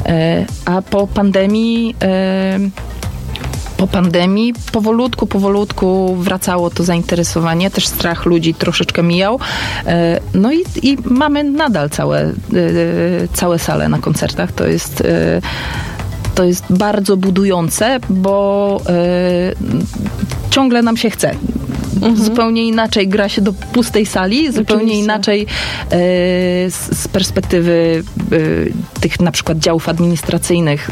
A po pandemii powolutku wracało to zainteresowanie, też strach ludzi troszeczkę mijał. No i mamy nadal całe sale na koncertach. To jest bardzo budujące, bo ciągle nam się chce. Zupełnie inaczej gra się do pustej sali, zupełnie inaczej z perspektywy tych na przykład działów administracyjnych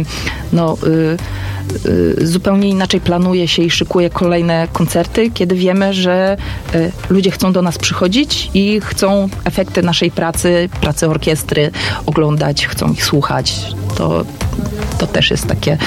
zupełnie inaczej planuje się i szykuje kolejne koncerty, kiedy wiemy, że ludzie chcą do nas przychodzić i chcą efekty naszej pracy orkiestry oglądać, chcą ich słuchać. To też jest takie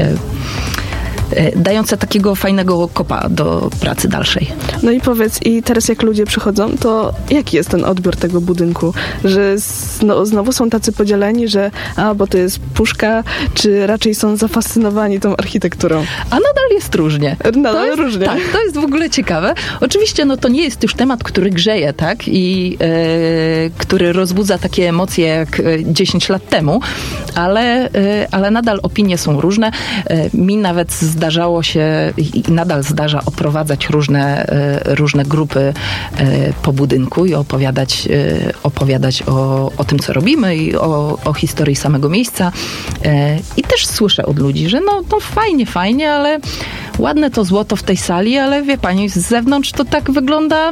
dające takiego fajnego kopa do pracy dalszej. No i powiedz, i teraz jak ludzie przychodzą, to jaki jest ten odbiór tego budynku? Że znowu są tacy podzieleni, że bo to jest puszka, czy raczej są zafascynowani tą architekturą? A nadal jest różnie. Różnie. Tak, to jest w ogóle ciekawe. Oczywiście to nie jest już temat, który grzeje, tak? I który rozbudza takie emocje jak 10 lat temu, ale nadal opinie są różne. Mi nawet zdarzało się i nadal zdarza oprowadzać różne grupy po budynku i opowiadać o tym, co robimy i o historii samego miejsca. I też słyszę od ludzi, że fajnie, ale ładne to złoto w tej sali, ale wie pani, z zewnątrz to tak wygląda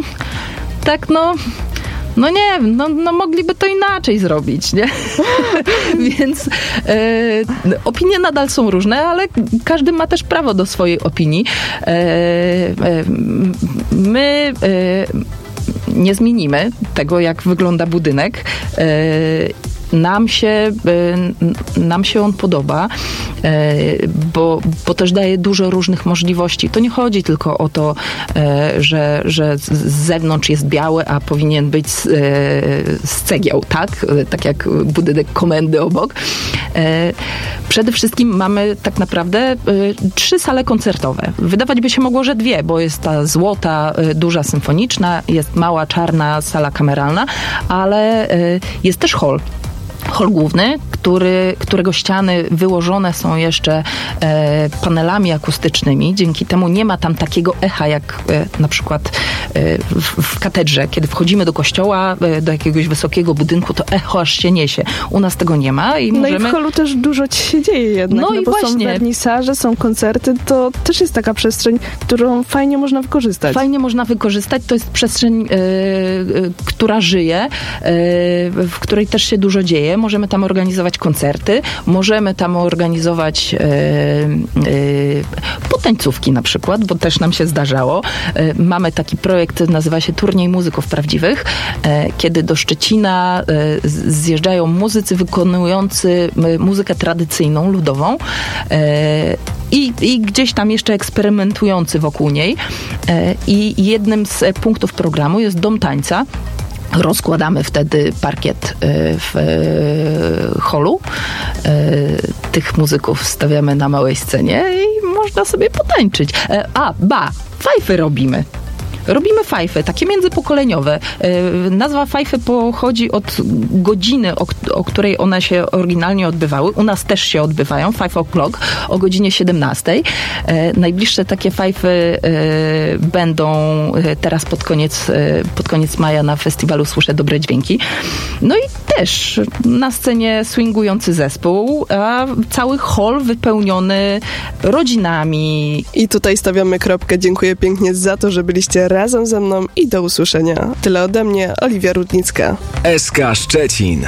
mogliby to inaczej zrobić, nie? Więc opinie nadal są różne, ale każdy ma też prawo do swojej opinii. My nie zmienimy tego, jak wygląda budynek. Nam się on podoba, bo też daje dużo różnych możliwości. To nie chodzi tylko o to, że z zewnątrz jest biały, a powinien być z cegieł, tak? Tak jak budynek komendy obok. Przede wszystkim mamy tak naprawdę 3 sale koncertowe. Wydawać by się mogło, że 2, bo jest ta złota, duża symfoniczna, jest mała, czarna sala kameralna, ale jest też hol. Hol główny, którego ściany wyłożone są jeszcze panelami akustycznymi. Dzięki temu nie ma tam takiego echa, jak na przykład w katedrze. Kiedy wchodzimy do kościoła, do jakiegoś wysokiego budynku, to echo aż się niesie. U nas tego nie ma. I w holu też dużo się dzieje jednak. Bo właśnie. Są wernisaże, są koncerty. To też jest taka przestrzeń, którą fajnie można wykorzystać. To jest przestrzeń, która żyje, w której też się dużo dzieje. Możemy tam organizować koncerty, możemy tam organizować potańcówki na przykład, bo też nam się zdarzało. Mamy taki projekt, nazywa się Turniej Muzyków Prawdziwych, kiedy do Szczecina zjeżdżają muzycy wykonujący muzykę tradycyjną, ludową i gdzieś tam jeszcze eksperymentujący wokół niej. I jednym z punktów programu jest Dom Tańca. Rozkładamy wtedy parkiet w holu. Tych muzyków stawiamy na małej scenie i można sobie potańczyć. Fajfy robimy. Robimy fajfy, takie międzypokoleniowe. Nazwa fajfy pochodzi od godziny, o której one się oryginalnie odbywały. U nas też się odbywają, 5 o'clock, o godzinie 17. Najbliższe takie fajfy będą teraz pod koniec maja na festiwalu Słyszę Dobre Dźwięki. No i też na scenie swingujący zespół, a cały hol wypełniony rodzinami. I tutaj stawiamy kropkę. Dziękuję pięknie za to, że byliście razem ze mną i do usłyszenia. Tyle ode mnie, Oliwia Rudnicka. SK Szczecin.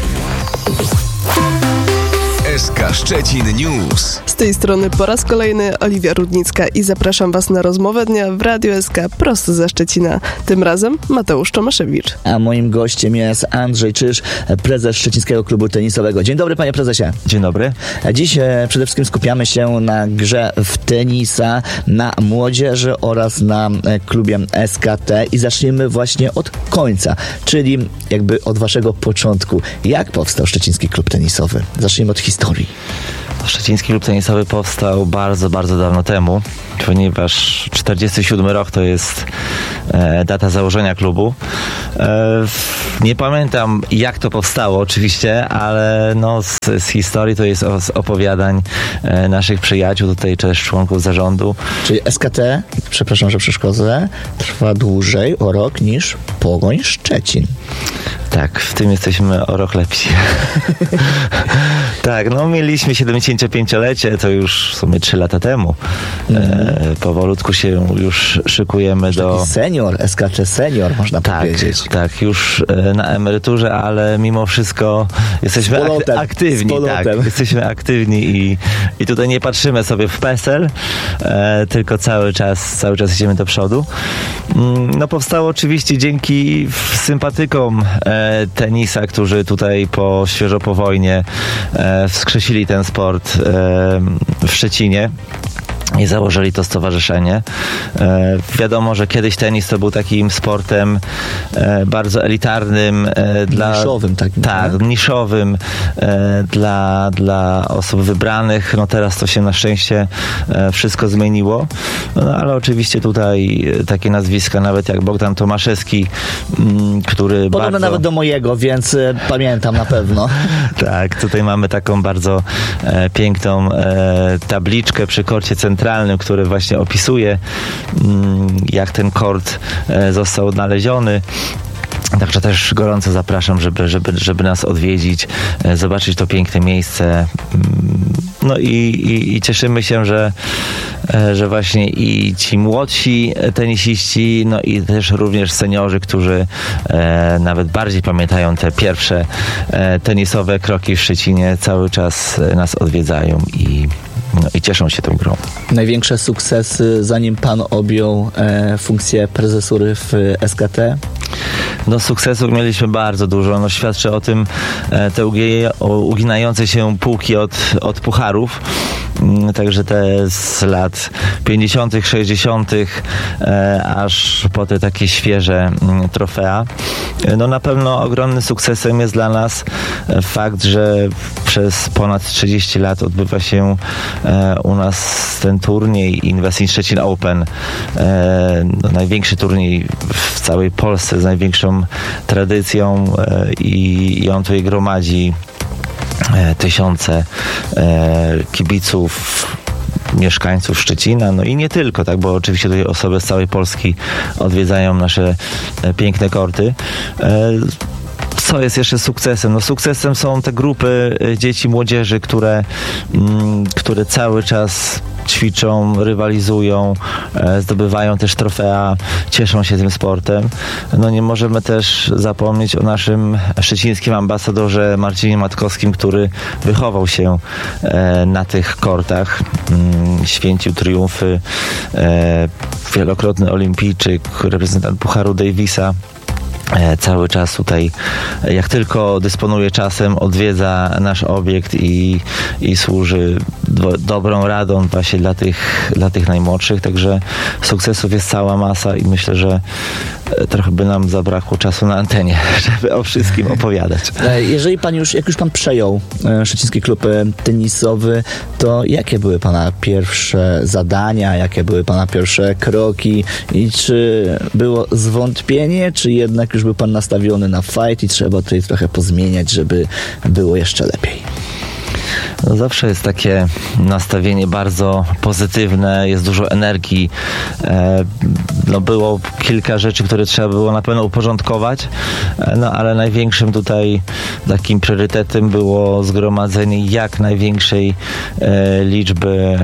SK Szczecin News. Z tej strony po raz kolejny Oliwia Rudnicka i zapraszam Was na rozmowę dnia w Radiu SK prosto ze Szczecina. Tym razem Mateusz Tomaszewicz. A moim gościem jest Andrzej Czyż, prezes Szczecińskiego Klubu Tenisowego. Dzień dobry, panie prezesie. Dzień dobry. Dziś przede wszystkim skupiamy się na grze w tenisa, na młodzieży oraz na klubie SKT i zaczniemy właśnie od końca, czyli jakby od waszego początku. Jak powstał Szczeciński Klub Tenisowy? Zacznijmy od historii. Szczeciński Klub Tenisowy powstał bardzo, bardzo dawno temu, ponieważ 47 rok to jest data założenia klubu. Nie pamiętam, jak to powstało oczywiście, ale no z historii to jest z opowiadań naszych przyjaciół, tutaj też członków zarządu. Czyli SKT, przepraszam, że przeszkodzę, trwa dłużej o rok niż Pogoń Szczecin. Tak, w tym jesteśmy o rok lepsi. Tak, no mieliśmy 75-lecie, to już w sumie 3 lata temu. Powolutku się już szykujemy do... Taki senior, SKC senior, można powiedzieć. Tak, już na emeryturze, ale mimo wszystko jesteśmy aktywni. Tak, jesteśmy aktywni i tutaj nie patrzymy sobie w PESEL, tylko cały czas idziemy do przodu. No powstało oczywiście dzięki sympatykom tenisa, którzy tutaj świeżo po wojnie wskrzesili ten sport w Szczecinie i założyli to stowarzyszenie. Wiadomo, że kiedyś tenis to był takim sportem bardzo elitarnym. Niszowym takim. Tak, niszowym dla osób wybranych. No teraz to się na szczęście wszystko zmieniło. No ale oczywiście tutaj takie nazwiska nawet jak Bogdan Tomaszewski, który podobne nawet do mojego, więc pamiętam na pewno. Tak, tutaj mamy taką bardzo piękną tabliczkę przy korcie centralnym, który właśnie opisuje, jak ten kort został odnaleziony. Także też gorąco zapraszam, żeby nas odwiedzić, zobaczyć to piękne miejsce. No i cieszymy się, że właśnie i ci młodsi tenisiści, no i też również seniorzy, którzy nawet bardziej pamiętają te pierwsze tenisowe kroki w Szczecinie, cały czas nas odwiedzają i cieszą się tą grą. Największe sukcesy, zanim pan objął funkcję prezesury w SKT? No sukcesów mieliśmy bardzo dużo. No, świadczy o tym te uginające się półki od pucharów. Także te z lat 50., 60., aż po te takie świeże trofea. No na pewno ogromnym sukcesem jest dla nas fakt, że przez ponad 30 lat odbywa się u nas ten turniej Inwest Szczecin Open. No, największy turniej w całej Polsce z największą tradycją i on tutaj gromadzi tysiące kibiców, mieszkańców Szczecina, no i nie tylko, tak, bo oczywiście tutaj osoby z całej Polski odwiedzają nasze piękne korty. Co jest jeszcze sukcesem? No sukcesem są te grupy dzieci, młodzieży, które cały czas ćwiczą, rywalizują, zdobywają też trofea, cieszą się tym sportem. No nie możemy też zapomnieć o naszym szczecińskim ambasadorze Marcinie Matkowskim, który wychował się na tych kortach, święcił triumfy, wielokrotny olimpijczyk, reprezentant Pucharu Davisa. Cały czas tutaj, jak tylko dysponuje czasem, odwiedza nasz obiekt i służy dobrą radą właśnie dla tych najmłodszych. Także sukcesów jest cała masa i myślę, że trochę by nam zabrakło czasu na antenie, żeby o wszystkim opowiadać. Jeżeli jak już pan przejął Szczeciński Klub Tenisowy, to jakie były pana pierwsze zadania, jakie były pana pierwsze kroki i czy było zwątpienie, czy jednak już był pan nastawiony na fight i trzeba tutaj trochę pozmieniać, żeby było jeszcze lepiej? No zawsze jest takie nastawienie bardzo pozytywne, jest dużo energii. No było kilka rzeczy, które trzeba było na pewno uporządkować, no ale największym tutaj takim priorytetem było zgromadzenie jak największej liczby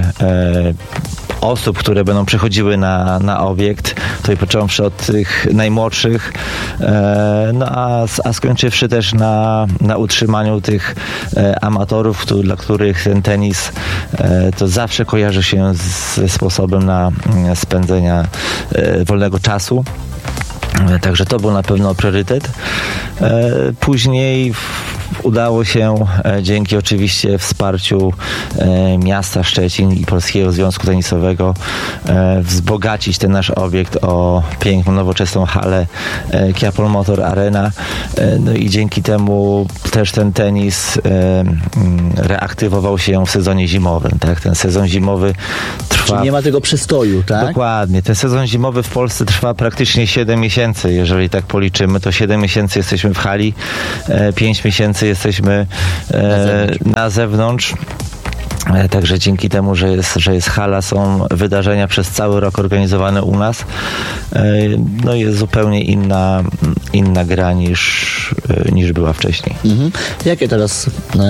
osób, które będą przychodziły na obiekt, tutaj począwszy od tych najmłodszych, no a skończywszy też na utrzymaniu tych amatorów, dla których ten tenis to zawsze kojarzy się ze sposobem na spędzenia wolnego czasu. Także to był na pewno priorytet. Później udało się dzięki oczywiście wsparciu miasta Szczecin i Polskiego Związku Tenisowego wzbogacić ten nasz obiekt o piękną, nowoczesną halę Kia Polmotor Arena. No i dzięki temu też ten tenis reaktywował się w sezonie zimowym. Tak? Ten sezon zimowy trwa... Czyli nie ma tego przystoju, tak? Dokładnie. Ten sezon zimowy w Polsce trwa praktycznie 7 miesięcy. Jeżeli tak policzymy, to 7 miesięcy jesteśmy w hali, 5 miesięcy jesteśmy na zewnątrz. Także dzięki temu, że jest hala, są wydarzenia przez cały rok organizowane u nas. No jest zupełnie inna gra niż była wcześniej. Mhm. Jakie teraz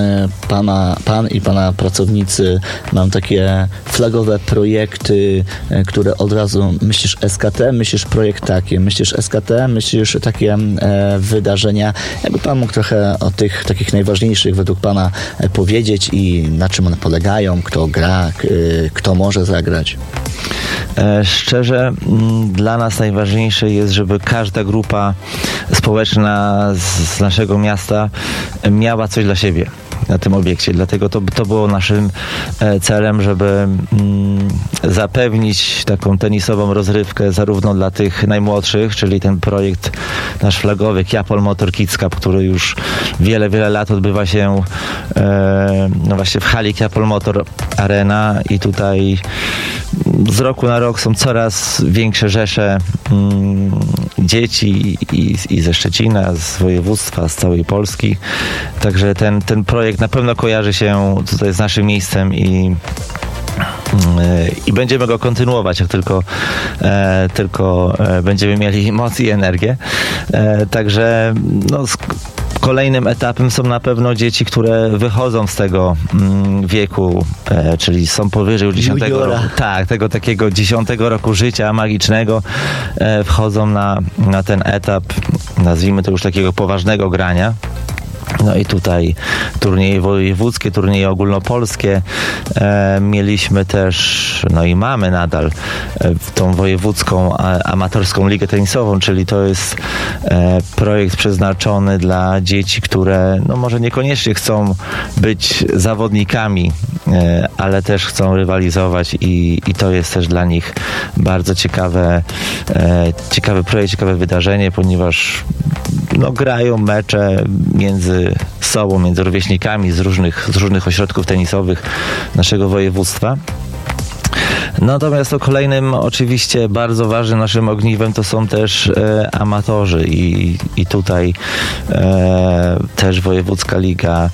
pan i pana pracownicy mam takie flagowe projekty, które od razu myślisz SKT, myślisz projekt taki, myślisz SKT, myślisz takie wydarzenia. Jakby pan mógł trochę o tych takich najważniejszych według pana powiedzieć i na czym one polegają, kto gra, kto może zagrać? Szczerze, dla nas najważniejsze jest, żeby każda grupa społeczna z naszego miasta miała coś dla siebie na tym obiekcie. Dlatego to było naszym celem, żeby zapewnić taką tenisową rozrywkę zarówno dla tych najmłodszych, czyli ten projekt nasz flagowy Kia Polmotor Kids Cup, który już wiele lat odbywa się no właśnie w hali Kia Polmotor Arena i tutaj z roku na rok są coraz większe rzesze dzieci i ze Szczecina, z województwa, z całej Polski. Także ten projekt na pewno kojarzy się tutaj z naszym miejscem i będziemy go kontynuować, jak tylko będziemy mieli moc i energię. Także no, kolejnym etapem są na pewno dzieci, które wychodzą z tego wieku, czyli są powyżej 10 roku. Tak, tego takiego 10 roku życia magicznego, wchodzą na ten etap, nazwijmy to już takiego poważnego grania. No i tutaj turnieje wojewódzkie, turnieje ogólnopolskie. Mieliśmy też, no i mamy nadal tą wojewódzką amatorską ligę tenisową, czyli to jest projekt przeznaczony dla dzieci, które no może niekoniecznie chcą być zawodnikami, ale też chcą rywalizować i to jest też dla nich bardzo ciekawy projekt, ciekawe wydarzenie, ponieważ no, grają mecze między sobą, między rówieśnikami z różnych ośrodków tenisowych naszego województwa. Natomiast to kolejnym oczywiście bardzo ważnym naszym ogniwem to są też amatorzy i tutaj też wojewódzka liga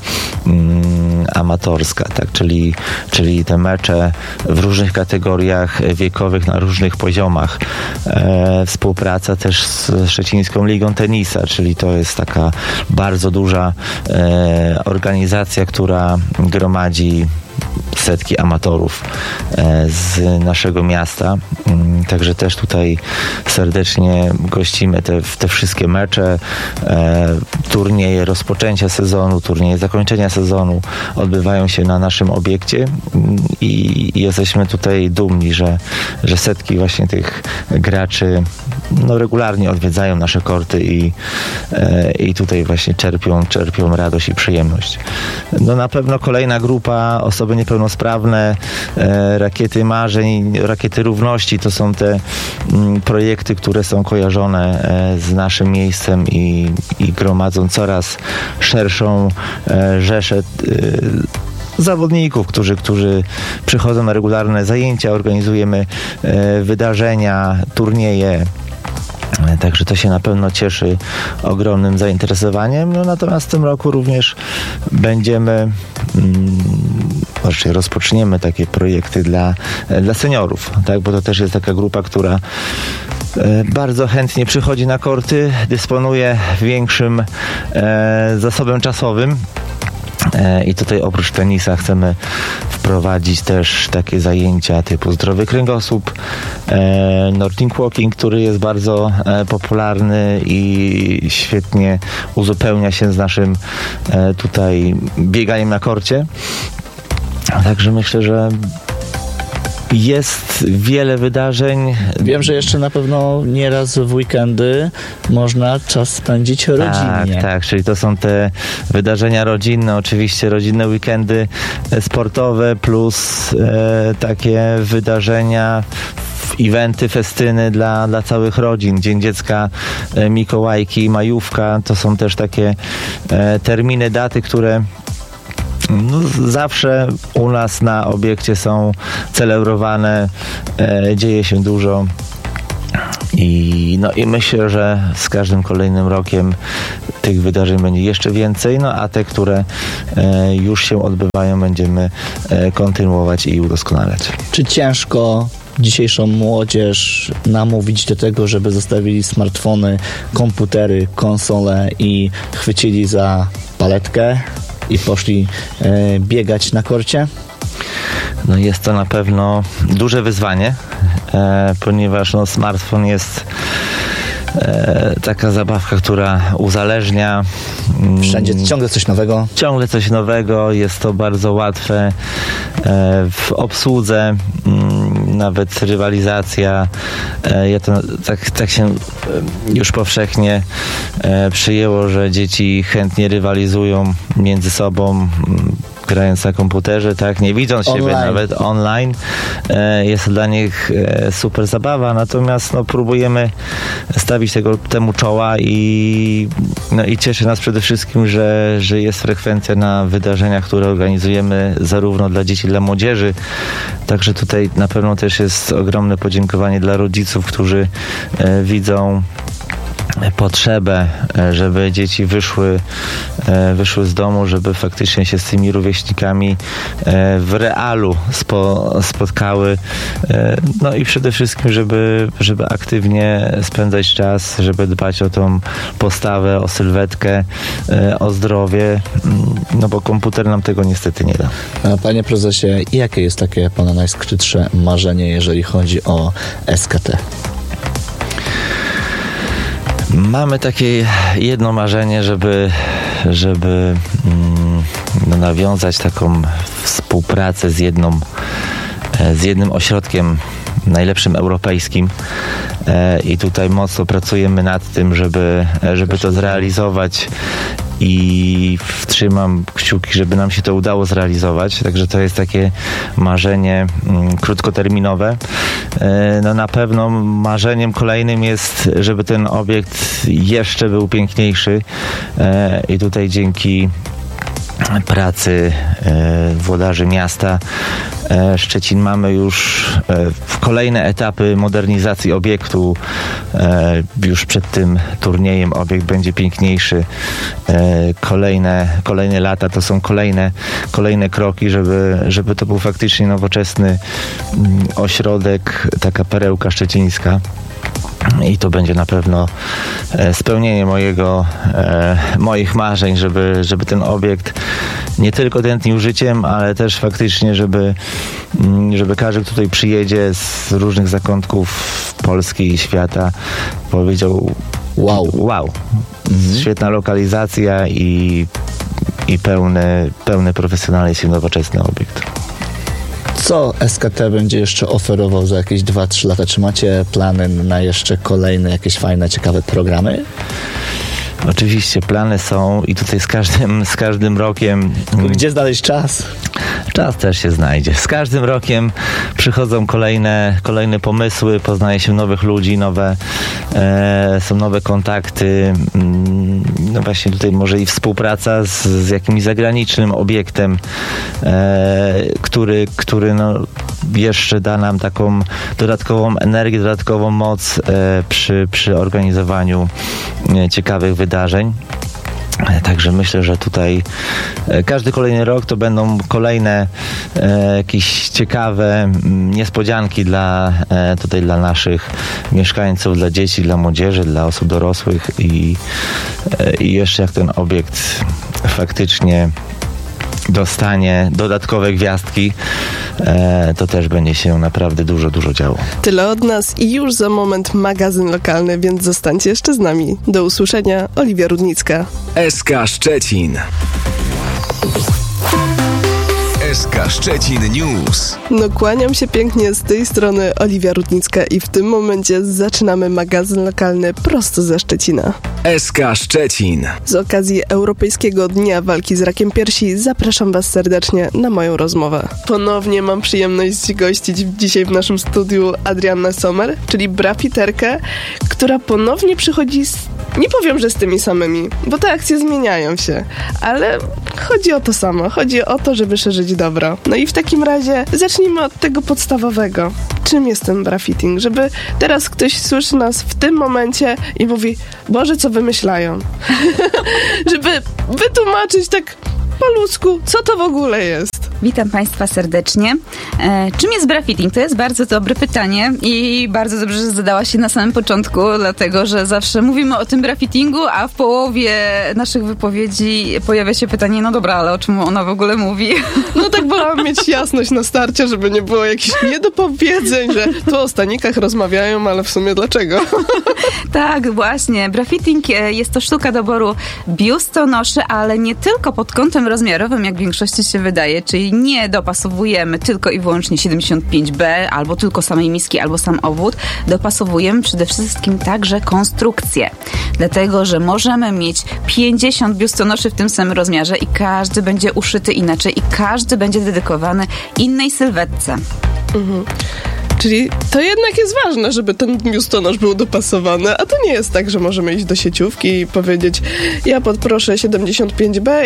amatorska, tak, czyli te mecze w różnych kategoriach wiekowych na różnych poziomach. Współpraca też z Szczecińską Ligą Tenisa, czyli to jest taka bardzo duża organizacja, która gromadzi setki amatorów z naszego miasta. Także też tutaj serdecznie gościmy te wszystkie mecze, turnieje rozpoczęcia sezonu, turnieje zakończenia sezonu odbywają się na naszym obiekcie i jesteśmy tutaj dumni, że setki właśnie tych graczy no, regularnie odwiedzają nasze korty i tutaj właśnie czerpią radość i przyjemność. No na pewno kolejna grupa, osoby niepełnosprawne, rakiety marzeń, rakiety równości, to są te projekty, które są kojarzone z naszym miejscem i gromadzą coraz szerszą rzeszę zawodników, którzy przychodzą na regularne zajęcia, organizujemy wydarzenia, turnieje. Także to się na pewno cieszy ogromnym zainteresowaniem. No, natomiast w tym roku również rozpoczniemy takie projekty dla seniorów, tak? Bo to też jest taka grupa, która bardzo chętnie przychodzi na korty, dysponuje większym zasobem czasowym. I tutaj oprócz tenisa chcemy wprowadzić też takie zajęcia typu zdrowy kręgosłup, Nordic Walking, który jest bardzo popularny i świetnie uzupełnia się z naszym tutaj bieganiem na korcie. Także myślę, że Jest wiele wydarzeń. Wiem, że jeszcze na pewno nieraz w weekendy można czas spędzić rodzinnie. Tak, czyli to są te wydarzenia rodzinne, oczywiście rodzinne weekendy sportowe plus takie wydarzenia, eventy, festyny dla całych rodzin. Dzień Dziecka, Mikołajki, majówka, to są też takie terminy, daty, które zawsze u nas na obiekcie są celebrowane, dzieje się dużo. I myślę, że z każdym kolejnym rokiem tych wydarzeń będzie jeszcze więcej, a te, które już się odbywają, będziemy kontynuować i udoskonalać. Czy ciężko dzisiejszą młodzież namówić do tego, żeby zostawili smartfony, komputery, konsole i chwycili za paletkę i poszli biegać na korcie? Jest to na pewno duże wyzwanie, ponieważ smartfon jest taka zabawka, która uzależnia. Wszędzie ciągle coś nowego. Ciągle coś nowego, jest to bardzo łatwe w obsłudze, nawet rywalizacja. Tak się już powszechnie przyjęło, że dzieci chętnie rywalizują między sobą, grając na komputerze, nie widząc siebie nawet online. Jest to dla nich super zabawa, natomiast próbujemy stawić temu czoła i cieszy nas przede wszystkim, że jest frekwencja na wydarzeniach, które organizujemy zarówno dla dzieci, dla młodzieży. Także tutaj na pewno też jest ogromne podziękowanie dla rodziców, którzy widzą potrzebę, żeby dzieci wyszły z domu, żeby faktycznie się z tymi rówieśnikami w realu spotkały. I przede wszystkim, żeby aktywnie spędzać czas, żeby dbać o tą postawę, o sylwetkę, o zdrowie, bo komputer nam tego niestety nie da. Panie prezesie, jakie jest takie pana najskrytsze marzenie, jeżeli chodzi o SKT? Mamy takie jedno marzenie, żeby nawiązać taką współpracę z jednym ośrodkiem najlepszym europejskim i tutaj mocno pracujemy nad tym, żeby to zrealizować i trzymam kciuki, żeby nam się to udało zrealizować. Także to jest takie marzenie krótkoterminowe. Na pewno marzeniem kolejnym jest, żeby ten obiekt jeszcze był piękniejszy i tutaj dzięki pracy włodarzy miasta Szczecin mamy już kolejne etapy modernizacji obiektu. Już przed tym turniejem obiekt będzie piękniejszy. Kolejne lata to są kolejne kroki, żeby to był faktycznie nowoczesny ośrodek, taka perełka szczecińska. I to będzie na pewno spełnienie moich marzeń, żeby ten obiekt nie tylko tętnił życiem, ale też faktycznie, żeby każdy, kto tutaj przyjedzie z różnych zakątków Polski i świata, powiedział wow. Świetna lokalizacja i pełny profesjonalizm i nowoczesny obiekt. Co SKT będzie jeszcze oferował za jakieś 2-3 lata? Czy macie plany na jeszcze kolejne jakieś fajne, ciekawe programy? Oczywiście plany są i tutaj z każdym rokiem... Gdzie znaleźć czas? Czas też się znajdzie. Z każdym rokiem przychodzą kolejne pomysły, poznaje się nowych ludzi, są nowe kontakty. Właśnie tutaj może i współpraca z jakimś zagranicznym obiektem, który jeszcze da nam taką dodatkową energię, dodatkową moc przy organizowaniu ciekawych wydarzeń. Także myślę, że tutaj każdy kolejny rok to będą kolejne jakieś ciekawe niespodzianki dla naszych mieszkańców, dla dzieci, dla młodzieży, dla osób dorosłych i jeszcze jak ten obiekt faktycznie dostanie dodatkowe gwiazdki, to też będzie się naprawdę dużo działo. Tyle od nas i już za moment magazyn lokalny, więc zostańcie jeszcze z nami. Do usłyszenia, Oliwia Rudnicka. SK Szczecin. SK SK Szczecin News. No kłaniam się pięknie, z tej strony Oliwia Rudnicka i w tym momencie zaczynamy magazyn lokalny prosto ze Szczecina. SK Szczecin. Z okazji Europejskiego Dnia Walki z Rakiem Piersi zapraszam Was serdecznie na moją rozmowę. Ponownie mam przyjemność gościć dzisiaj w naszym studiu Adriannę Sommer, czyli brafiterkę, która ponownie przychodzi nie powiem, że z tymi samymi, bo te akcje zmieniają się, ale chodzi o to samo. Chodzi o to, żeby szerzyć dobro. No i w takim razie zacznijmy od tego podstawowego. Czym jest ten brafitting? Żeby teraz ktoś słyszy nas w tym momencie i mówi, Boże, co wymyślają? Żeby wytłumaczyć tak po ludzku, co to w ogóle jest. Witam Państwa serdecznie. Czym jest brafitting? To jest bardzo dobre pytanie i bardzo dobrze, że zadała się na samym początku, dlatego, że zawsze mówimy o tym brafittingu, a w połowie naszych wypowiedzi pojawia się pytanie, no dobra, ale o czym ona w ogóle mówi? No tak wolałam mieć jasność na starcie, żeby nie było jakichś niedopowiedzeń, że tu o stanikach rozmawiają, ale w sumie dlaczego? Tak, właśnie. Brafitting jest to sztuka doboru biustonoszy, ale nie tylko pod kątem rozmiarowym, jak większości się wydaje, czyli nie dopasowujemy tylko i wyłącznie 75B, albo tylko samej miski, albo sam obwód. Dopasowujemy przede wszystkim także konstrukcję. Dlatego, że możemy mieć 50 biustonoszy w tym samym rozmiarze i każdy będzie uszyty inaczej i każdy będzie dedykowany innej sylwetce. Mhm. Czyli to jednak jest ważne, żeby ten biustonosz był dopasowany, a to nie jest tak, że możemy iść do sieciówki i powiedzieć, ja poproszę 75B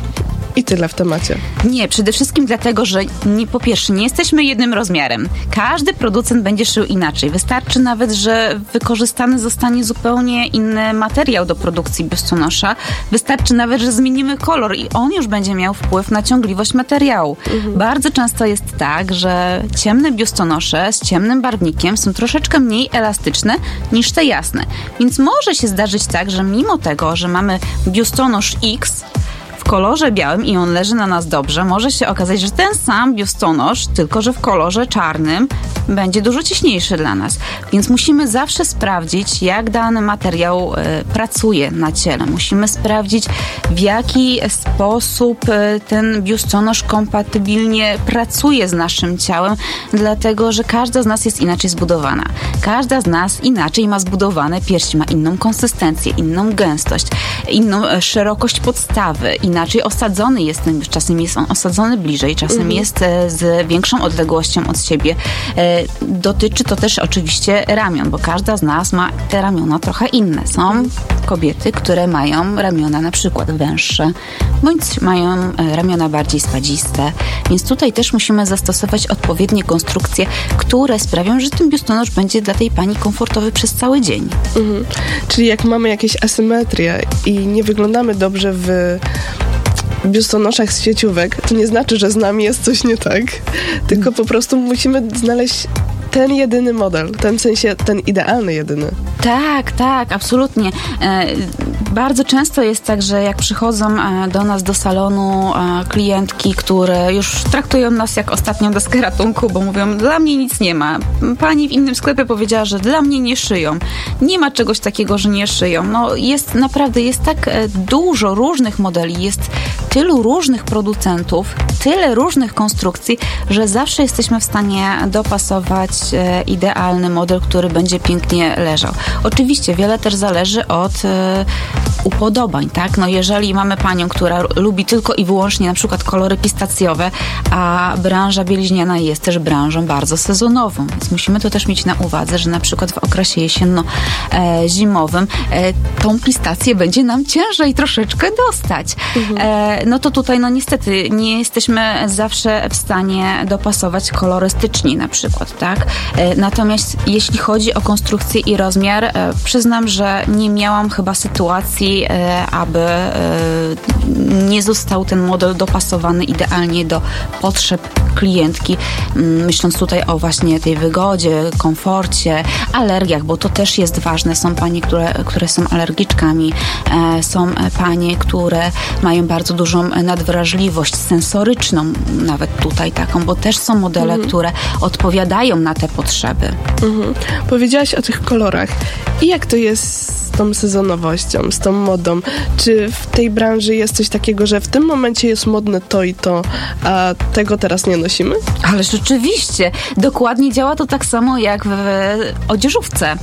i tyle w temacie. Nie, przede wszystkim dlatego, że po pierwsze nie jesteśmy jednym rozmiarem. Każdy producent będzie szył inaczej. Wystarczy nawet, że wykorzystany zostanie zupełnie inny materiał do produkcji biustonosza. Wystarczy nawet, że zmienimy kolor i on już będzie miał wpływ na ciągliwość materiału. Bardzo często jest tak, że ciemne biustonosze z ciemnym barwnikiem są troszeczkę mniej elastyczne niż te jasne. Więc może się zdarzyć tak, że mimo tego, że mamy biustonosz X w kolorze białym i on leży na nas dobrze, może się okazać, że ten sam biustonosz, tylko że w kolorze czarnym, będzie dużo ciśniejszy dla nas. Więc musimy zawsze sprawdzić, jak dany materiał pracuje na ciele. Musimy sprawdzić, w jaki sposób ten biustonosz kompatybilnie pracuje z naszym ciałem, dlatego, że każda z nas jest inaczej zbudowana. Każda z nas inaczej ma zbudowane piersi, ma inną konsystencję, inną gęstość, inną szerokość podstawy, inaczej osadzony jest ten, czasem jest on osadzony bliżej, czasem jest z większą odległością od siebie. Dotyczy to też oczywiście ramion, bo każda z nas ma te ramiona trochę inne. Są kobiety, które mają ramiona na przykład węższe, bądź mają ramiona bardziej spadziste, więc tutaj też musimy zastosować odpowiednie konstrukcje, które sprawią, że ten biustonosz będzie dla tej pani komfortowy przez cały dzień. Czyli jak mamy jakieś asymetrie i nie wyglądamy dobrze w biustonoszach z sieciówek, to nie znaczy, że z nami jest coś nie tak, tylko po prostu musimy znaleźć ten jedyny model, w sensie ten idealny jedyny. Tak, absolutnie. Bardzo często jest tak, że jak przychodzą do nas do salonu klientki, które już traktują nas jak ostatnią deskę ratunku, bo mówią, dla mnie nic nie ma. Pani w innym sklepie powiedziała, że dla mnie nie szyją. Nie ma czegoś takiego, że nie szyją. No jest naprawdę, jest tak dużo różnych modeli, jest tylu różnych producentów, tyle różnych konstrukcji, że zawsze jesteśmy w stanie dopasować idealny model, który będzie pięknie leżał. Oczywiście wiele też zależy od upodobań, tak? No jeżeli mamy panią, która lubi tylko i wyłącznie na przykład kolory pistacjowe, a branża bieliźniana jest też branżą bardzo sezonową, więc musimy to też mieć na uwadze, że na przykład w okresie jesienno-zimowym tą pistację będzie nam ciężej troszeczkę dostać. No to tutaj no niestety nie jesteśmy zawsze w stanie dopasować kolorystycznie na przykład, tak? Natomiast jeśli chodzi o konstrukcję i rozmiar, przyznam, że nie miałam chyba sytuacji, aby nie został ten model dopasowany idealnie do potrzeb klientki, myśląc tutaj o właśnie tej wygodzie, komforcie, alergiach, bo to też jest ważne. Są panie, które są alergiczkami, są panie, które mają bardzo dużą nadwrażliwość sensoryczną, nawet tutaj taką, bo też są modele, które odpowiadają na te potrzeby. Powiedziałaś o tych kolorach. I jak to jest z tą sezonowością, z tą modą? Czy w tej branży jest coś takiego, że w tym momencie jest modne to i to, a tego teraz nie nosimy? Ale rzeczywiście, dokładnie działa to tak samo jak w odzieżówce.